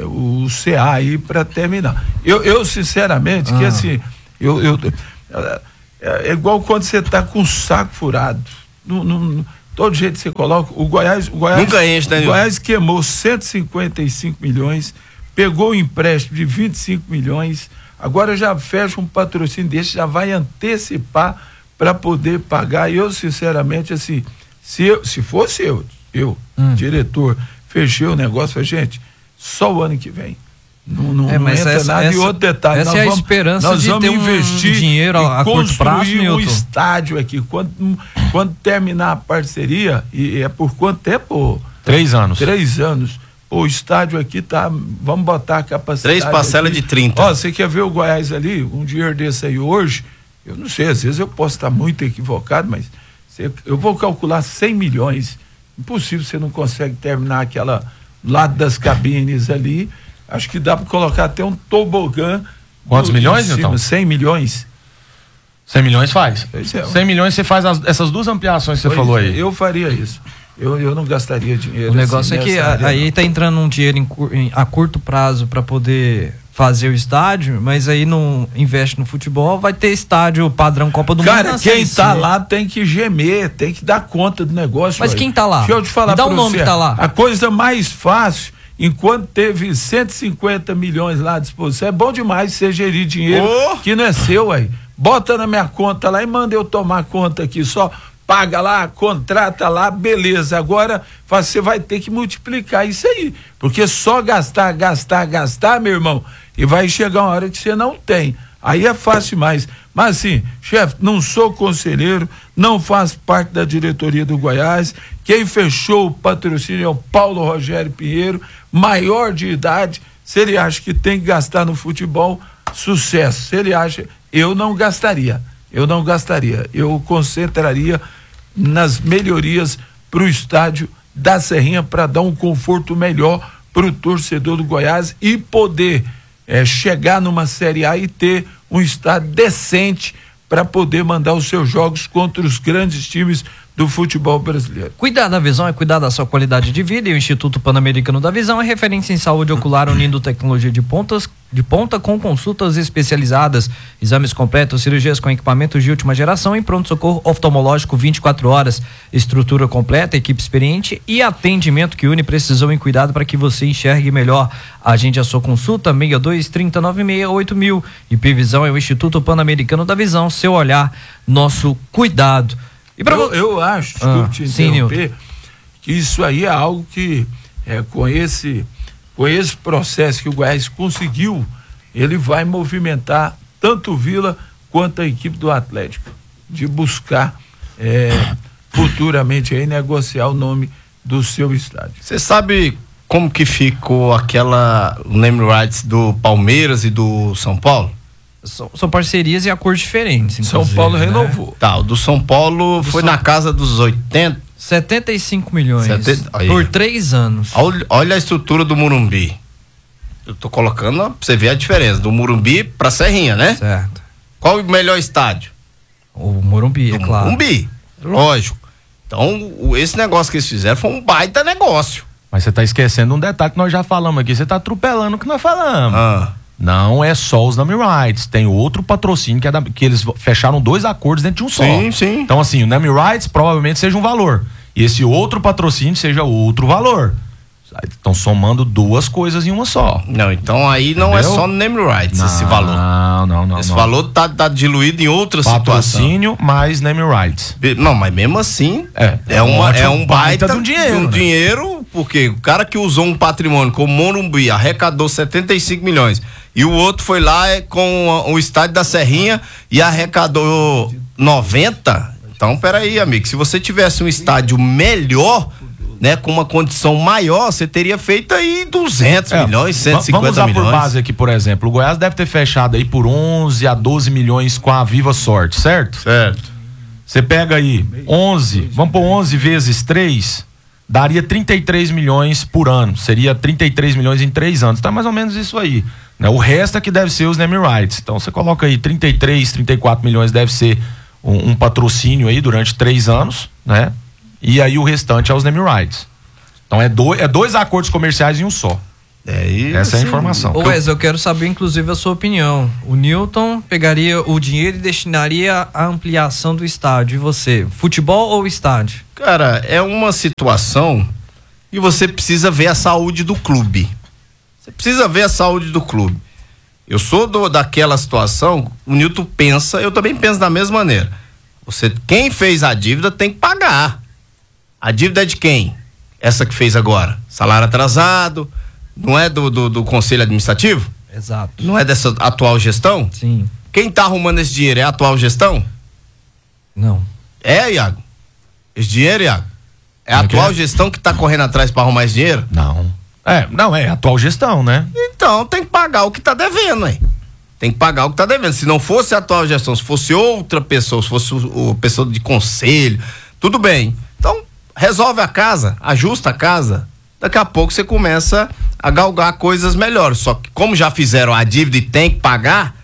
o C A aí para terminar. Eu, eu sinceramente, ah. que assim, eu, eu, é, é igual quando você tá com o saco furado. No, no, todo jeito que você coloca, o Goiás, o Goiás, nunca enche, né? O Goiás queimou cento e cinquenta e cinco milhões, pegou o empréstimo de vinte e cinco milhões, agora já fecha um patrocínio desse, já vai antecipar para poder pagar. E eu, sinceramente, assim, se, eu, se fosse eu, eu, hum. diretor, fechei o negócio, falei, gente, só o ano que vem. Não, não, é, mas não entra essa, nada. essa, e outro detalhe, essa nós é a vamos, esperança nós de vamos ter um investir dinheiro a, a curto prazo, construir Milton. um estádio aqui. Quando, quando terminar a parceria, e é por quanto tempo? Três anos. Três anos. O estádio aqui tá, vamos botar a capacidade. Três parcelas aqui. de trinta. Ó, você quer ver o Goiás ali, um dinheiro desse aí hoje, eu não sei, às vezes eu posso estar muito equivocado, mas você, eu vou calcular cem milhões. Impossível, você não consegue terminar aquela lado das cabines ali. Acho que dá para colocar até um tobogã. Quantos do, milhões, Milton? cem milhões. cem milhões faz. É, cem milhões você faz as, essas duas ampliações que você pois falou é, aí. Eu faria isso. Eu, eu não gastaria dinheiro. O negócio assim, é que a, aí tá entrando um dinheiro em, em, a curto prazo para poder fazer o estádio, mas aí não investe no futebol, vai ter estádio padrão Copa do Cara, Mundo. Cara, quem tá lá tem que gemer, tem que dar conta do negócio. Mas aí. quem tá lá? Deixa eu te falar. Me dá o um nome você, que tá lá. A coisa mais fácil, enquanto teve cento e cinquenta milhões lá à disposição, é bom demais você gerir dinheiro oh. que não é seu aí. Bota na minha conta lá e manda eu tomar conta aqui, só paga lá, contrata lá, beleza. Agora você vai ter que multiplicar isso aí, porque só gastar, gastar, gastar, meu irmão, e vai chegar uma hora que você não tem. Aí é fácil mais. Mas assim, chefe, não sou conselheiro, não faço parte da diretoria do Goiás. Quem fechou o patrocínio é o Paulo Rogério Pinheiro, maior de idade. Se ele acha que tem que gastar no futebol, sucesso. Se ele acha, eu não gastaria. Eu não gastaria. Eu concentraria nas melhorias para o estádio da Serrinha para dar um conforto melhor para o torcedor do Goiás e poder é, chegar numa Série A e ter um estádio decente para poder mandar os seus jogos contra os grandes times do futebol brasileiro. Cuidar da visão é cuidar da sua qualidade de vida, e o Instituto Pan-Americano da Visão é referência em saúde ocular, unindo tecnologia de, pontas, de ponta com consultas especializadas, exames completos, cirurgias com equipamentos de última geração e pronto-socorro oftalmológico vinte e quatro horas, estrutura completa, equipe experiente e atendimento que une precisão e cuidado para que você enxergue melhor. Agende a sua consulta, seis dois, trinta, noventa e seis, oito mil. E Previsão é o Instituto Pan-Americano da Visão, seu olhar, nosso cuidado. E pra... eu, eu acho, desculpe ah, te interromper, sim, que isso aí é algo que é, com, esse, com esse processo que o Goiás conseguiu, ele vai movimentar tanto o Vila quanto a equipe do Atlético, de buscar é, futuramente aí negociar o nome do seu estádio. Você sabe como que ficou aquela name rights do Palmeiras e do São Paulo? São, são parcerias e acordos diferentes. São Paulo né? renovou. Tá, o do São Paulo do foi São... na casa dos oitenta. setenta e cinco milhões. setenta... Por três anos. Olha, olha a estrutura do Morumbi. Eu tô colocando pra você ver a diferença do Morumbi pra Serrinha, né? Certo. Qual o melhor estádio? O Morumbi, do é claro. Morumbi, lógico. Então, o, esse negócio que eles fizeram foi um baita negócio. Mas você tá esquecendo um detalhe que nós já falamos aqui. Você tá atropelando o que nós falamos. Ah. Não é só os name rights, tem outro patrocínio que, é da, que eles fecharam dois acordos dentro de um só. Sim, sim. Então assim, o name rights provavelmente seja um valor e esse outro patrocínio seja outro valor. Estão somando duas coisas em uma só. Não, então aí não Entendeu? É só name rights não, esse valor. Não, não, não. Esse não. valor tá, tá diluído em outra patrocínio situação. mais name rights. Não, mas mesmo assim é, é, uma, é um baita, baita do dinheiro. Um né? dinheiro, porque o cara que usou um patrimônio como Morumbi arrecadou setenta e cinco milhões e o outro foi lá com o estádio da Serrinha e arrecadou noventa. Então, peraí, amigo, se você tivesse um estádio melhor, né, com uma condição maior, você teria feito aí duzentos é, milhões, cento e cinquenta milhões. Vamos usar por base aqui, por exemplo, o Goiás deve ter fechado aí por onze a doze milhões com a Viva Sorte, certo? Certo. Você pega aí onze, vamos por onze vezes três, daria trinta e três milhões por ano, seria trinta e três milhões em três anos, tá mais ou menos isso aí, né? O resto é que deve ser os name rights, então você coloca aí trinta e três, trinta e quatro milhões deve ser um, um patrocínio aí durante três anos, né? E aí o restante é os name rights. Então é, do, é dois acordos comerciais em um só. É isso. Essa é a informação. Ô Wes, eu quero saber inclusive a sua opinião. O Newton pegaria o dinheiro e destinaria à ampliação do estádio. E você, futebol ou estádio? Cara, é uma situação e você precisa ver a saúde do clube. Você precisa ver a saúde do clube. Eu sou do, daquela situação, o Newton pensa, eu também penso da mesma maneira. Você, quem fez a dívida tem que pagar. A dívida é de quem? Essa que fez agora. Salário atrasado, não é do, do, do Conselho Administrativo? Exato. Não é dessa atual gestão? Sim. Quem tá arrumando esse dinheiro é a atual gestão? Não. É, Iago? Esse dinheiro, Iago? É a Como é que atual é? gestão que tá correndo atrás pra arrumar esse dinheiro? Não. É, não, é a atual gestão, né? Então tem que pagar o que tá devendo, hein? Tem que pagar o que tá devendo. Se não fosse a atual gestão, se fosse outra pessoa, se fosse o, o pessoa de conselho, tudo bem. Então, resolve a casa, ajusta a casa. Daqui a pouco você começa a galgar coisas melhores. Só que como já fizeram a dívida e tem que pagar,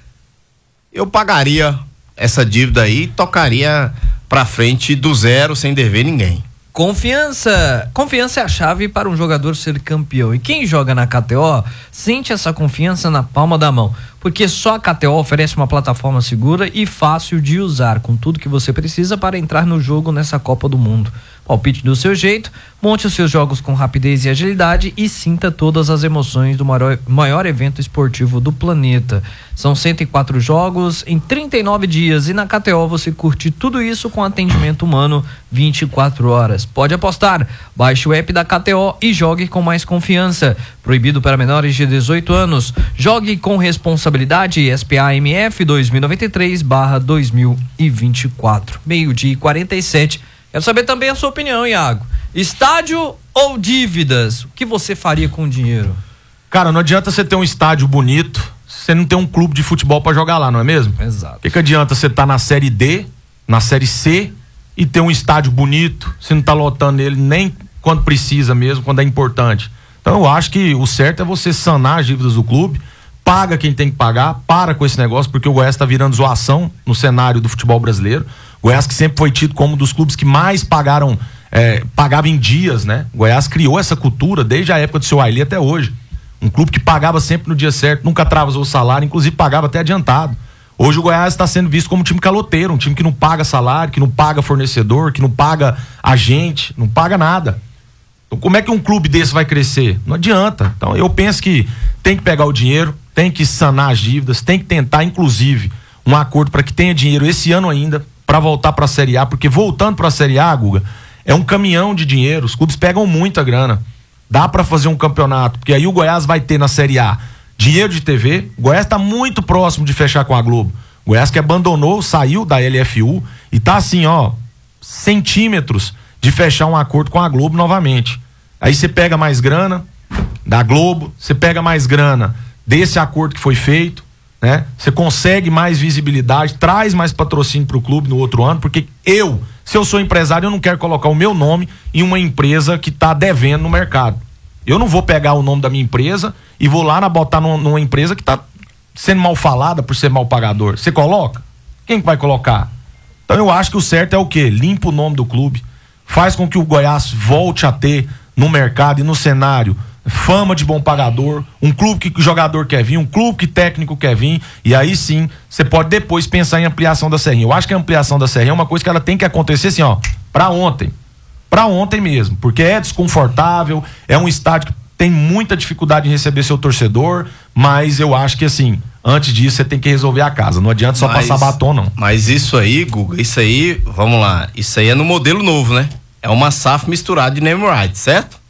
eu pagaria essa dívida aí e tocaria pra frente do zero sem dever ninguém. Confiança. Confiança é a chave para um jogador ser campeão. E quem joga na K T O sente essa confiança na palma da mão. Porque só a K T O oferece uma plataforma segura e fácil de usar, com tudo que você precisa para entrar no jogo nessa Copa do Mundo. Palpite do seu jeito, monte os seus jogos com rapidez e agilidade e sinta todas as emoções do maior, maior evento esportivo do planeta. São cento e quatro jogos em trinta e nove dias e na K T O você curte tudo isso com atendimento humano vinte e quatro horas. Pode apostar, baixe o app da K T O e jogue com mais confiança. Proibido para menores de dezoito anos. Jogue com responsabilidade. S P A M F dois mil e noventa e três barra dois mil e vinte e quatro. Meio-dia e quarenta e sete. Quero saber também a sua opinião, Iago. Estádio ou dívidas? O que você faria com o dinheiro? Cara, não adianta você ter um estádio bonito se você não tem um clube de futebol pra jogar lá, não é mesmo? Exato. O que, que adianta você estar tá na Série D, na Série C e ter um estádio bonito, você não tá lotando ele nem quando precisa mesmo, quando é importante. Então eu acho que o certo é você sanar as dívidas do clube, paga quem tem que pagar, para com esse negócio, porque o Goiás tá virando zoação no cenário do futebol brasileiro. Goiás que sempre foi tido como um dos clubes que mais pagaram, é, pagava em dias, né? Goiás criou essa cultura desde a época do seu Ailê até hoje. Um clube que pagava sempre no dia certo, nunca atrasou o salário, inclusive pagava até adiantado. Hoje o Goiás está sendo visto como um time caloteiro, um time que não paga salário, que não paga fornecedor, que não paga agente, não paga nada. Então como é que um clube desse vai crescer? Não adianta. Então eu penso que tem que pegar o dinheiro, tem que sanar as dívidas, tem que tentar inclusive um acordo para que tenha dinheiro esse ano ainda para voltar para a Série A, porque voltando para a Série A, Guga, é um caminhão de dinheiro, os clubes pegam muita grana. Dá para fazer um campeonato, porque aí o Goiás vai ter na Série A dinheiro de T V. O Goiás tá muito próximo de fechar com a Globo. O Goiás que abandonou, saiu da L F U e tá assim, ó, centímetros de fechar um acordo com a Globo novamente. Aí você pega mais grana da Globo, você pega mais grana desse acordo que foi feito, né? Você consegue mais visibilidade, traz mais patrocínio pro clube no outro ano, porque eu, se eu sou empresário, eu não quero colocar o meu nome em uma empresa que tá devendo no mercado. Eu não vou pegar o nome da minha empresa e vou lá na, botar numa, numa empresa que tá sendo mal falada por ser mal pagador. Você coloca? Quem que vai colocar? Então eu acho que o certo é o quê? Limpa o nome do clube, faz com que o Goiás volte a ter no mercado e no cenário fama de bom pagador, um clube que o jogador quer vir, um clube que técnico quer vir, e aí sim você pode depois pensar em ampliação da Serrinha. Eu acho que a ampliação da Serrinha é uma coisa que ela tem que acontecer assim, ó, pra ontem. Pra ontem mesmo, porque é desconfortável, é um estádio que tem muita dificuldade em receber seu torcedor, mas eu acho que assim, antes disso você tem que resolver a casa, não adianta só mas, passar batom não. Mas isso aí, Guga, isso aí, vamos lá, isso aí é no modelo novo, né? É uma S A F misturada de name right, certo?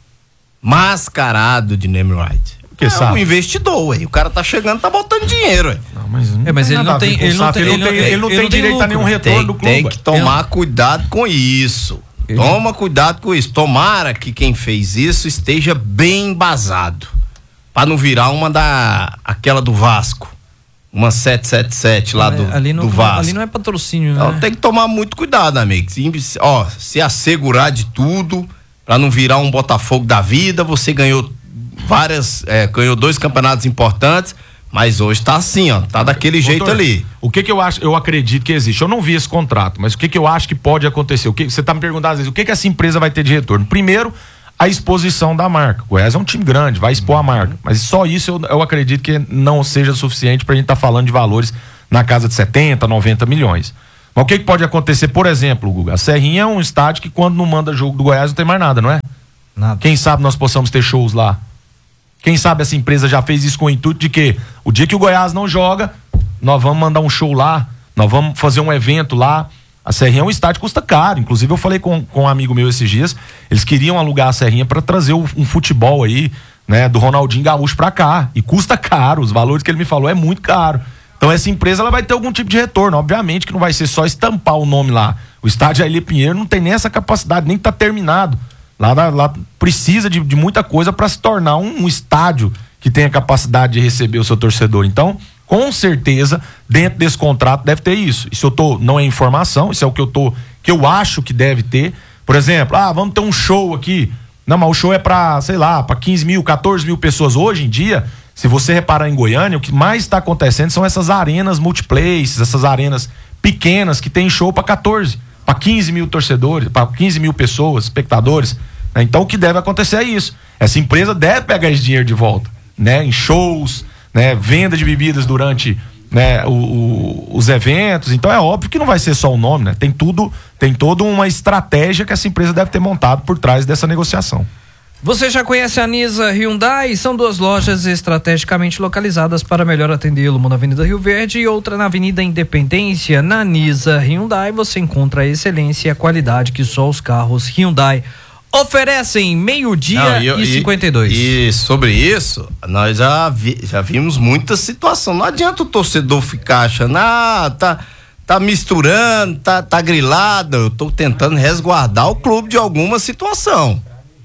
Mascarado de name right. Que é sabe? um investidor, ué. O cara tá chegando, tá botando dinheiro, ué. Não, mas, É, mas ele não tem, ele não tem, ele não tem, ele não tem direito a nenhum retorno Tem, do clube. tem que tomar cuidado com isso. Ele- Toma cuidado com isso. Tomara que quem fez isso esteja bem embasado. Pra não virar uma da. aquela do Vasco. Uma sete sete sete lá do, ali não, do Vasco. ali não é patrocínio, né? Então tem que tomar muito cuidado, amigo. Se, ó, se assegurar de tudo, pra não virar um Botafogo da vida. Você ganhou várias, é, ganhou dois campeonatos importantes, mas hoje tá assim, ó, tá daquele Doutor, jeito ali. O que que eu acho, eu acredito que existe. Eu não vi esse contrato, mas o que que eu acho que pode acontecer? O que você tá me perguntando às vezes, o que que essa empresa vai ter de retorno? Primeiro, a exposição da marca. O Goiás é um time grande, vai expor a marca. Mas só isso eu, eu acredito que não seja suficiente pra gente estar tá falando de valores na casa de setenta, noventa milhões. Mas o que, que pode acontecer, por exemplo, Guga? A Serrinha é um estádio que quando não manda jogo do Goiás não tem mais nada, não é? Nada. Quem sabe nós possamos ter shows lá? Quem sabe essa empresa já fez isso com o intuito de que o dia que o Goiás não joga, nós vamos mandar um show lá, nós vamos fazer um evento lá. A Serrinha é um estádio que custa caro. Inclusive eu falei com, com um amigo meu esses dias, eles queriam alugar a Serrinha para trazer o, um futebol aí, né, do Ronaldinho Gaúcho pra cá. E custa caro, os valores que ele me falou é muito caro. Então essa empresa ela vai ter algum tipo de retorno. Obviamente que não vai ser só estampar o nome lá. O estádio Ailê Pinheiro não tem nem essa capacidade, nem tá terminado. Lá, lá precisa de, de muita coisa para se tornar um, um estádio que tenha capacidade de receber o seu torcedor. Então, com certeza, dentro desse contrato deve ter isso. Isso eu tô, não é informação, isso é o que eu tô, que eu acho que deve ter. Por exemplo, ah, vamos ter um show aqui. Não, mas o show é para, sei lá, para quinze mil, quatorze mil pessoas. Hoje em dia, se você reparar em Goiânia, o que mais está acontecendo são essas arenas multiplaces, essas arenas pequenas que tem show para quatorze, para quinze mil torcedores, para quinze mil pessoas, espectadores. Então o que deve acontecer é isso. Essa empresa deve pegar esse dinheiro de volta, né? Em shows, né? Venda de bebidas durante, né? o, o, os eventos. Então é óbvio que não vai ser só o nome, né? Tem tudo, tem toda uma estratégia que essa empresa deve ter montado por trás dessa negociação. Você já conhece a Nisa Hyundai? São duas lojas estrategicamente localizadas para melhor atendê-lo, uma na Avenida Rio Verde e outra na Avenida Independência. Na Nisa Hyundai você encontra a excelência e a qualidade que só os carros Hyundai oferecem. Meio-dia e cinquenta e dois. E, e sobre isso, nós já, vi, já vimos muita situação. Não adianta o torcedor ficar achando, ah, tá, tá misturando, tá, tá grilado. Eu tô tentando resguardar o clube de alguma situação.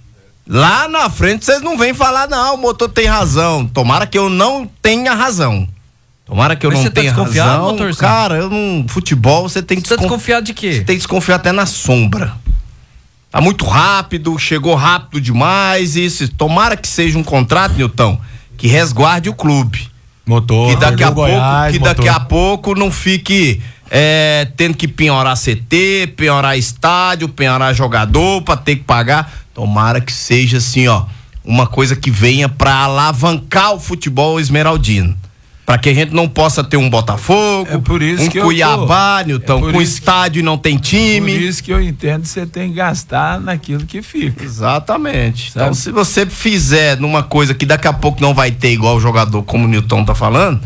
Lá na frente vocês não vêm falar, não, o motor tem razão. Tomara que eu não tenha razão. Tomara que eu Mas não você tá tenha desconfiado, razão. motorzinho? Cara, eu não, futebol você tem que Você tá desconfiado de quê? Você tem que desconfiar até na sombra. Tá muito rápido, chegou rápido demais, isso. Tomara que seja um contrato, Nilton, que resguarde o clube. Motor, que daqui a pouco, Goiás, que motor. daqui a pouco não fique é, tendo que penhorar C T, penhorar estádio, penhorar jogador pra ter que pagar. Tomara que seja assim, ó, uma coisa que venha pra alavancar o futebol esmeraldino. Pra que a gente não possa ter um Botafogo, É por isso um que eu Cuiabá, tô- Nilton, é por com isso estádio e não tem time. Por isso que eu entendo que você tem que gastar naquilo que fica. Exatamente. Sabe? Então, se você fizer numa coisa que daqui a pouco não vai ter igual o jogador, como o Nilton tá falando,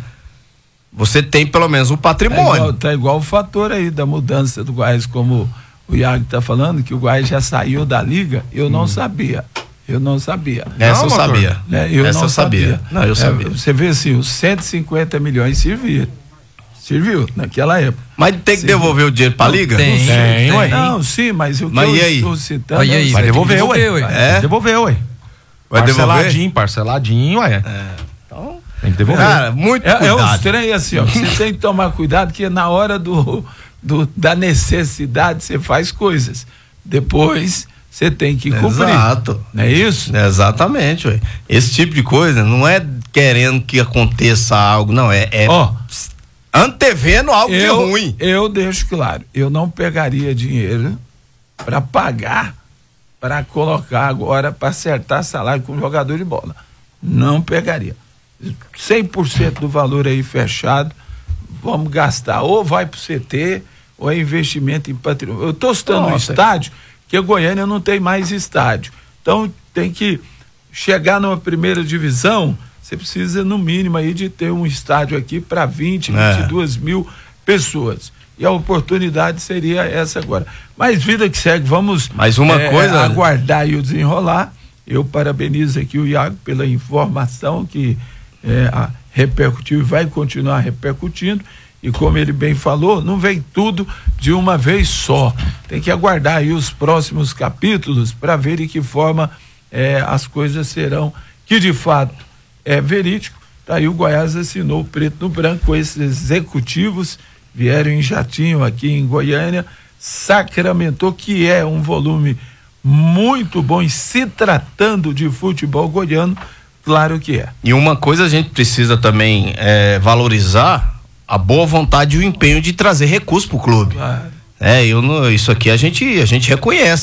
você tem pelo menos um Tá patrimônio. igual, tá igual o fator aí da mudança do Goiás, como o Iago tá falando, que o Goiás já saiu da liga, eu não sabia. Eu não sabia. Essa Não, eu motor. sabia. Né? Eu Essa não eu sabia. Não, eu É, sabia. você vê assim, os cento e cinquenta milhões serviram. Serviu naquela época. Mas tem que Sim. devolver o dinheiro pra liga? Tem, Tem, tem. ué. Não, sim, mas o que Mas eu e aí? estou citando... Olha aí, é o Vai Vai ter que devolver, ué. devolver, ué. Vai É? devolver, ué. Vai devolver? Parceladinho, parceladinho, ué. Então, Tem que devolver. cara, muito É, é um cuidado. estranho assim, ó. Você tem que tomar cuidado que na hora do, do, da necessidade você faz coisas. Depois você tem que cumprir. Exato. Não é isso? Exatamente, ué. Esse tipo de coisa não é querendo que aconteça algo, não, é, é Ó, antevendo algo eu, de ruim. eu deixo claro, eu não pegaria dinheiro para pagar, para colocar agora, para acertar salário com jogador de bola. Não pegaria. cem por cento do valor aí fechado, vamos gastar. Ou vai pro C T, ou é investimento em patrimônio. Eu estou citando um Nossa. estádio, que a Goiânia não tem mais estádio. Então tem que chegar numa primeira divisão, você precisa no mínimo aí de ter um estádio aqui para vinte, É. vinte e duas mil pessoas. E a oportunidade seria essa agora. Mas vida que segue, vamos Mas uma é, coisa- aguardar e o desenrolar. Eu parabenizo aqui o Iago pela informação que é, a, repercutiu e vai continuar repercutindo. E como ele bem falou, não vem tudo de uma vez só. Tem que aguardar aí os próximos capítulos para ver de que forma é, as coisas serão, que de fato é verídico. Tá aí o Goiás assinou preto no branco com esses executivos, vieram em jatinho aqui em Goiânia, sacramentou que é um volume muito bom e se tratando de futebol goiano, claro que é. E uma coisa a gente precisa também é, valorizar a boa vontade e o empenho de trazer recursos pro clube. Claro. É, eu não, isso aqui a gente, a gente reconhece.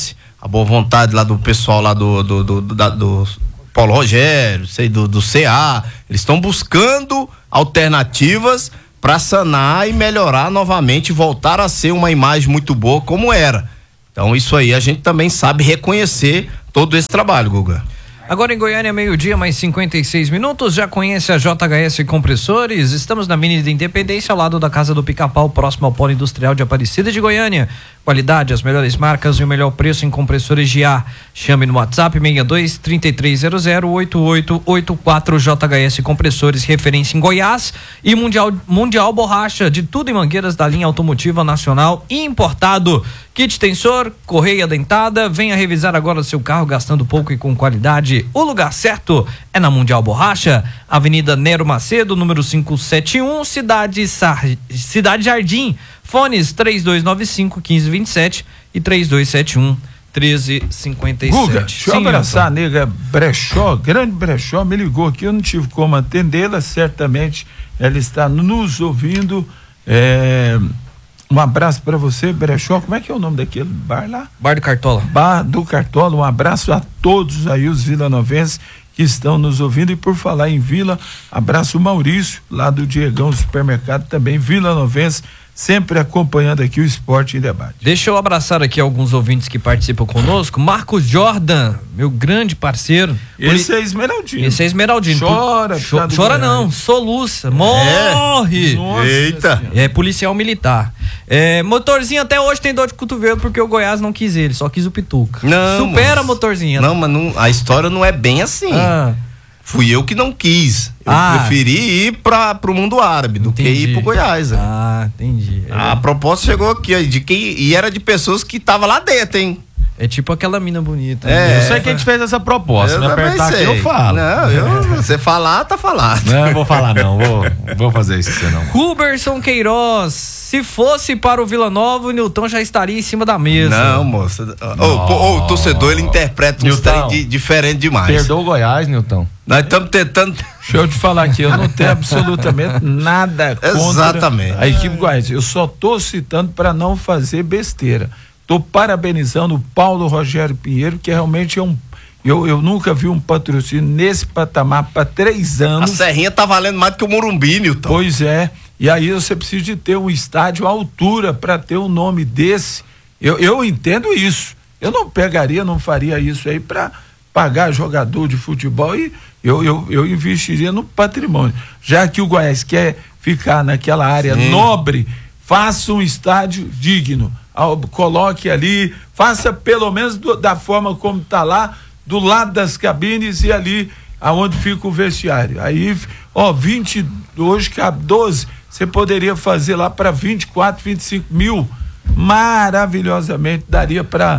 a boa vontade lá do pessoal lá do, do, do, do, da, do Paulo Rogério, sei, do, do C A, eles estão buscando alternativas para sanar e melhorar novamente, voltar a ser uma imagem muito boa como era. Então isso aí a gente também sabe reconhecer todo esse trabalho, Guga. Agora em Goiânia, meio-dia, mais cinquenta e seis minutos. Já conhece a J H S Compressores? Estamos na Avenida Independência, ao lado da Casa do Pica-Pau, próximo ao Polo Industrial de Aparecida de Goiânia. Qualidade, as melhores marcas e o melhor preço em compressores de ar. Chame no WhatsApp seis dois, três três zero zero, oito oito oito quatro. J H S Compressores, referência em Goiás. E Mundial, Mundial Borracha, de tudo em mangueiras da linha automotiva nacional e importado. Kit tensor, correia dentada. Venha revisar agora o seu carro gastando pouco e com qualidade. O lugar certo é na Mundial Borracha, Avenida Nero Macedo, número quinhentos e setenta e um, Cidade, Sar... Cidade Jardim. Fones três dois nove cinco, um cinco dois sete e três dois sete um, um três cinco sete. Guga, deixa eu Sim, abraçar Milton. a nega Brechó, grande Brechó, me ligou aqui, eu não tive como atendê-la, certamente ela está nos ouvindo. É... Um abraço para você, Brechó. Como é que é o nome daquele bar lá? Bar do Cartola. Bar do Cartola. Um abraço a todos aí, os vilanovenses que estão nos ouvindo. E por falar em Vila, abraço o Maurício, lá do Diegão Supermercado, também vilanovense, sempre acompanhando aqui o Esporte em Debate. Deixa eu abraçar aqui alguns ouvintes que participam conosco. Marcos Jordan, meu grande parceiro. Esse é Esmeraldino. Esse é Esmeraldino. Chora, Cho- tá do chora Goiás. não, soluça, morre. Nossa Eita. Senhora. É policial militar. É, motorzinho até hoje tem dor de cotovelo porque o Goiás não quis ele, só quis o Pituca. Não, Supera, moço. motorzinho. Não, mas não, a história não é bem assim. Ah, Fui eu que não quis. Eu Ah. preferi ir para pro mundo árabe do que entendi. ir pro Goiás. né? Ah, entendi. É, A proposta chegou aqui, ó, de quem, e era de pessoas que estavam lá dentro, hein? é tipo aquela mina bonita. É. né? Eu sei que a gente fez essa proposta, me também apertar aqui sei. eu falo. Não, eu, você falar, tá falado. Não, eu vou falar não, vou, vou fazer isso com você não. Ruberson Queiroz, se fosse para o Vila Nova, o Nilton já estaria em cima da mesa. Não, moça. Ô, pô, ô, o torcedor, ele interpreta uns Nilton, trem de, diferente demais. Perdoa o Goiás, Nilton. Nós estamos tentando. Deixa eu te falar aqui, eu não tenho absolutamente nada contra Exatamente. a equipe Goiás. Eu só tô citando para não fazer besteira. Tô parabenizando o Paulo Rogério Pinheiro, que realmente é um. Eu, eu nunca vi um patrocínio nesse patamar para três A anos. Serrinha tá valendo mais do que o Morumbi, Nilton. Pois é. E aí você precisa de ter um estádio à altura para ter um nome desse. Eu, eu entendo isso. Eu não pegaria, não faria isso aí para pagar jogador de futebol e eu, eu, eu investiria no patrimônio. Já que o Goiás quer ficar naquela área Sim. nobre, faça um estádio digno. Ao- Coloque ali, faça pelo menos do- da forma como está lá, do lado das cabines e ali aonde fica o vestiário. Aí, ó, vinte, hoje cabe doze, você poderia fazer lá para vinte e quatro, vinte e cinco mil. Maravilhosamente daria para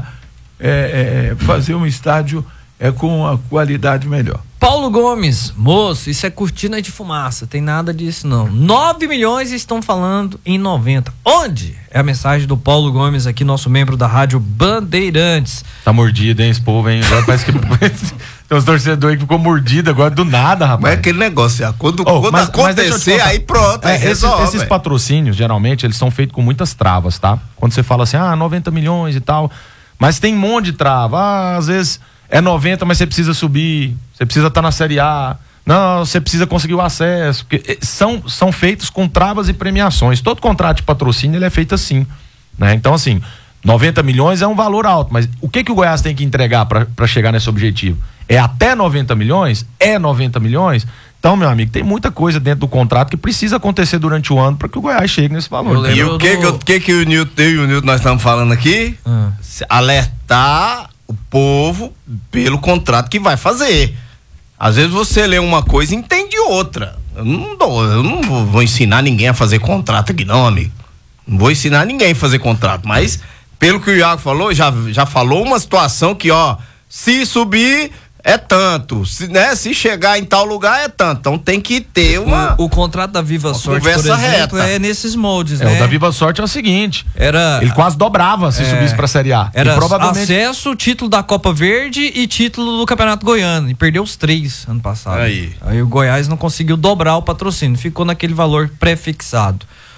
é, é, fazer um estádio é, com uma qualidade melhor. Paulo Gomes, moço, isso é cortina de fumaça, tem nada disso não. nove milhões estão falando em noventa. Onde? É a mensagem do Paulo Gomes aqui, nosso membro da Rádio Bandeirantes. Tá mordido, hein, esse povo, hein? Agora parece que tem uns torcedores que ficou mordido agora do nada, rapaz. Mas é aquele negócio, já, quando, Oh, quando mas- mas deixa eu te acontecer, contar. aí pronto, aí É, esses, resolve. esses velho. patrocínios, geralmente, eles são feitos com muitas travas, tá? Quando você fala assim, ah, noventa milhões e tal. Mas tem um monte de trava. Ah, às vezes é noventa, mas você precisa subir. Você precisa estar na Série A. Não, você precisa conseguir o acesso. Porque eh, são, são feitos com travas e premiações. Todo contrato de patrocínio ele é feito assim, né? Então, assim, noventa milhões é um valor alto, mas o que que o Goiás tem que entregar para chegar nesse objetivo? É até noventa milhões? É noventa milhões? Então, meu amigo, tem muita coisa dentro do contrato que precisa acontecer durante o ano para que o Goiás chegue nesse valor. Eu lembro E o que, do- que, o que que o Nilton eu e o Nilton nós estamos falando aqui? Ah. Se- Alertar o povo pelo contrato que vai fazer. Às vezes você lê uma coisa e entende outra. Eu não, dou, eu não vou, vou ensinar ninguém a fazer contrato aqui, não, amigo. Não vou ensinar ninguém a fazer contrato. Mas, pelo que o Iago falou, já, já falou uma situação que, ó, se subir é tanto, se, né, se chegar em tal lugar é tanto. Então tem que ter uma. O, o contrato da Viva Sorte, por conversa exemplo, reta. é nesses moldes, É, né? o da Viva Sorte é o seguinte. Era, Ele quase dobrava se É. subisse pra Série A. era e provavelmente acesso, título da Copa Verde e título do Campeonato Goiano. E perdeu os três ano passado. Aí. Aí o Goiás não conseguiu dobrar o patrocínio, ficou naquele valor pré-fixado.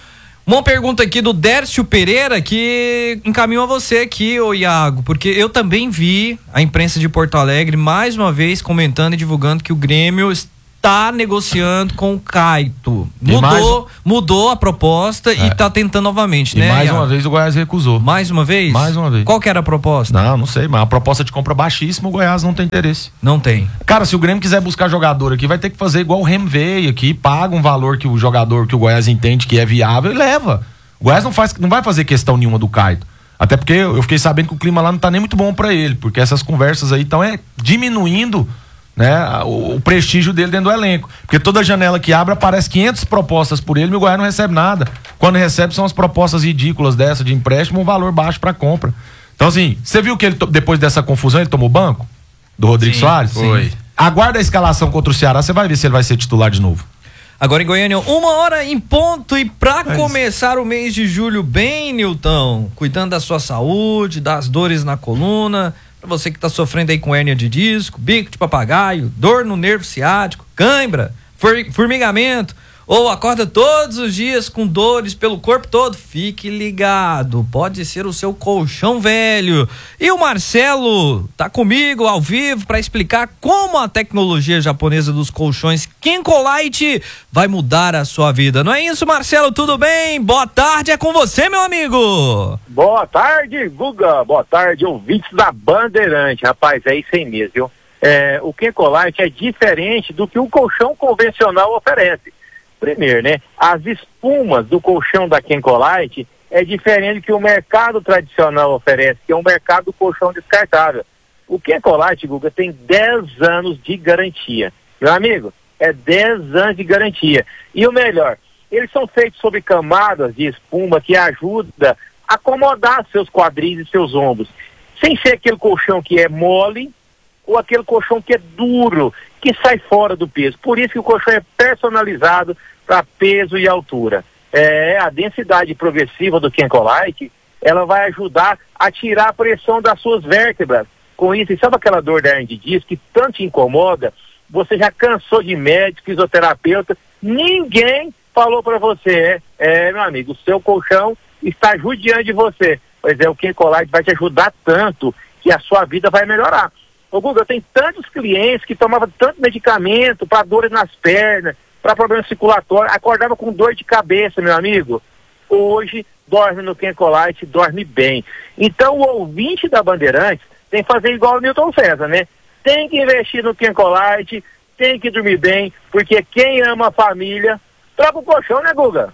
Uma pergunta aqui do Dércio Pereira, que encaminhou a você aqui, ô Iago, porque eu também vi a imprensa de Porto Alegre mais uma vez comentando e divulgando que o Grêmio está negociando com o Caito. Mudou, mais... mudou a proposta é. e está tentando novamente, e né? mais Iago? uma vez o Goiás recusou. Mais uma vez? Mais uma vez. Qual que era a proposta? Não, não sei, mas a proposta de compra baixíssima, o Goiás não tem interesse. Não tem. Cara, se o Grêmio quiser buscar jogador aqui, vai ter que fazer igual o Rem veio aqui, paga um valor que o jogador, que o Goiás entende que é viável e leva. O Goiás não, faz, não vai fazer questão nenhuma do Caito. Até porque eu fiquei sabendo que o clima lá não tá nem muito bom pra ele, porque essas conversas aí estão é, diminuindo, né, o, o prestígio dele dentro do elenco. Porque toda janela que abre aparece quinhentas propostas por ele e o Goiás não recebe nada. Quando recebe são as propostas ridículas dessa de empréstimo, um valor baixo pra compra. Então assim, você viu que ele, depois dessa confusão, ele tomou banco? Do Rodrigo sim, Soares? Foi. Aguarda a escalação contra o Ceará, você vai ver se ele vai ser titular de novo. Agora em Goiânia, uma hora em ponto e pra Mas... começar o mês de julho bem, Nilton, cuidando da sua saúde, das dores na coluna, pra você que tá sofrendo aí com hérnia de disco, bico de papagaio, dor no nervo ciático, cãibra, formigamento, ou acorda todos os dias com dores pelo corpo todo, fique ligado, pode ser o seu colchão velho. E o Marcelo tá comigo ao vivo para explicar como a tecnologia japonesa dos colchões Kenkolite vai mudar a sua vida. Não é isso, Marcelo? Tudo bem? Boa tarde, é com você, meu amigo. Boa tarde, Guga. Boa tarde, ouvintes da Bandeirante. Rapaz, é isso aí mesmo, viu? É, o Kenkolite é diferente do que o colchão convencional oferece. Primeiro, né? As espumas do colchão da Kenkolite é diferente do que o mercado tradicional oferece, que é o mercado do colchão descartável. O Kenkolite, Guga, tem dez anos de garantia. Meu amigo, é dez anos de garantia. E o melhor, eles são feitos sobre camadas de espuma que ajuda a acomodar seus quadris e seus ombros. Sem ser aquele colchão que é mole ou aquele colchão que é duro, que sai fora do peso. Por isso que o colchão é personalizado para peso e altura. É, a densidade progressiva do Kenkolite, ela vai ajudar a tirar a pressão das suas vértebras. Com isso, sabe aquela dor da hernia de disco que tanto te incomoda? Você já cansou de médico, fisioterapeuta, ninguém falou para você, é, é, meu amigo, o seu colchão está judiando de você. Pois é, o Kenkolite vai te ajudar tanto que a sua vida vai melhorar. Ô Guga, eu tenho tantos clientes que tomavam tanto medicamento para dores nas pernas, para problemas circulatórios, acordava com dor de cabeça, meu amigo. Hoje, dorme no Kenkolite, dorme bem. Então, o ouvinte da Bandeirantes tem que fazer igual o Nilton César, né? Tem que investir no Kenkolite, tem que dormir bem, porque quem ama a família, troca o colchão, né, Guga?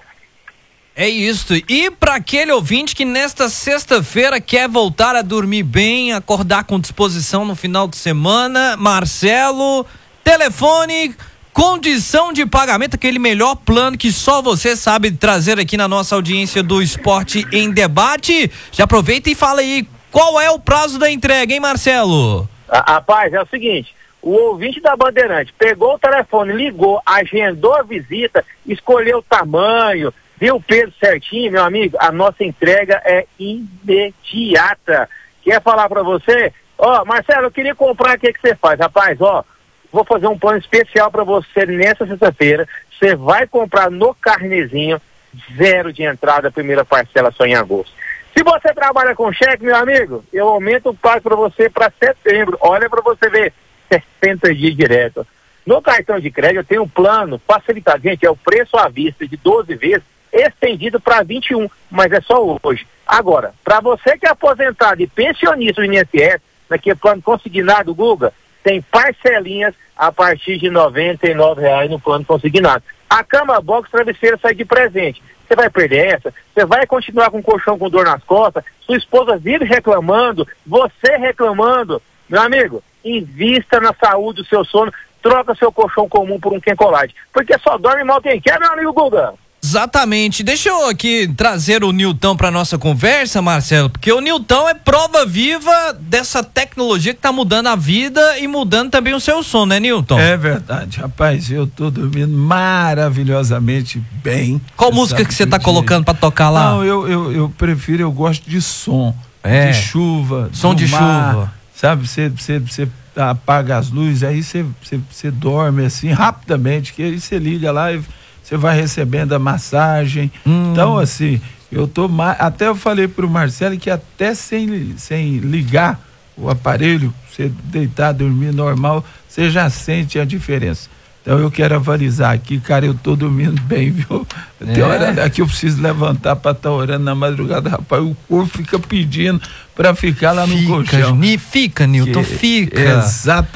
É isso. E para aquele ouvinte que nesta sexta-feira quer voltar a dormir bem, acordar com disposição no final de semana, Marcelo, telefone, condição de pagamento, aquele melhor plano que só você sabe trazer aqui na nossa audiência do Esporte em Debate. Já aproveita e fala aí, qual é o prazo da entrega, hein, Marcelo? Ah, rapaz, é o seguinte, o ouvinte da Bandeirante pegou o telefone, ligou, agendou a visita, escolheu o tamanho, viu o peso certinho, meu amigo, a nossa entrega é imediata. Quer falar pra você? Ó, oh, Marcelo, eu queria comprar, o que que você faz? Rapaz, ó, oh, vou fazer um plano especial pra você nessa sexta-feira. Você vai comprar no Carnezinho, zero de entrada, primeira parcela só em agosto. Se você trabalha com cheque, meu amigo, eu aumento o prazo pra você pra setembro. Olha pra você ver, sessenta dias direto. No cartão de crédito eu tenho um plano facilitado. Gente, é o preço à vista de doze vezes, estendido para vinte e um, mas é só hoje. Agora, para você que é aposentado e pensionista do I N S S, naquele plano consignado, Guga, tem parcelinhas a partir de noventa e nove reais no plano consignado. A cama box travesseira sai de presente. Você vai perder essa? Você vai continuar com o colchão com dor nas costas? Sua esposa vive reclamando, você reclamando? Meu amigo, invista na saúde do seu sono, troca seu colchão comum por um Kenkolite, porque só dorme mal quem quer, meu amigo Guga. Exatamente. Deixa eu aqui trazer o Nilton para nossa conversa, Marcelo, porque o Nilton é prova viva dessa tecnologia que tá mudando a vida e mudando também o seu sono, né, Nilton? É verdade, rapaz, eu tô dormindo maravilhosamente bem. Qual você música que você tá colocando para tocar lá? Não, eu, eu, eu prefiro, eu gosto de som, é. de chuva, som de mar, chuva. Sabe, você, você, você apaga as luzes, aí você, você, você dorme assim rapidamente, que aí você liga lá e você vai recebendo a massagem. Hum. Então, assim, eu tô mais. Até eu falei pro Marcelo que até sem, sem ligar o aparelho, você deitar, dormir normal, você já sente a diferença. Então eu quero avalizar aqui, cara, eu tô dormindo bem, viu? É. Tem hora aqui eu preciso levantar pra estar orando na madrugada, rapaz, o corpo fica pedindo pra ficar lá no Fica, colchão. Ni- fica, Nilton, Que- fica. Exatamente.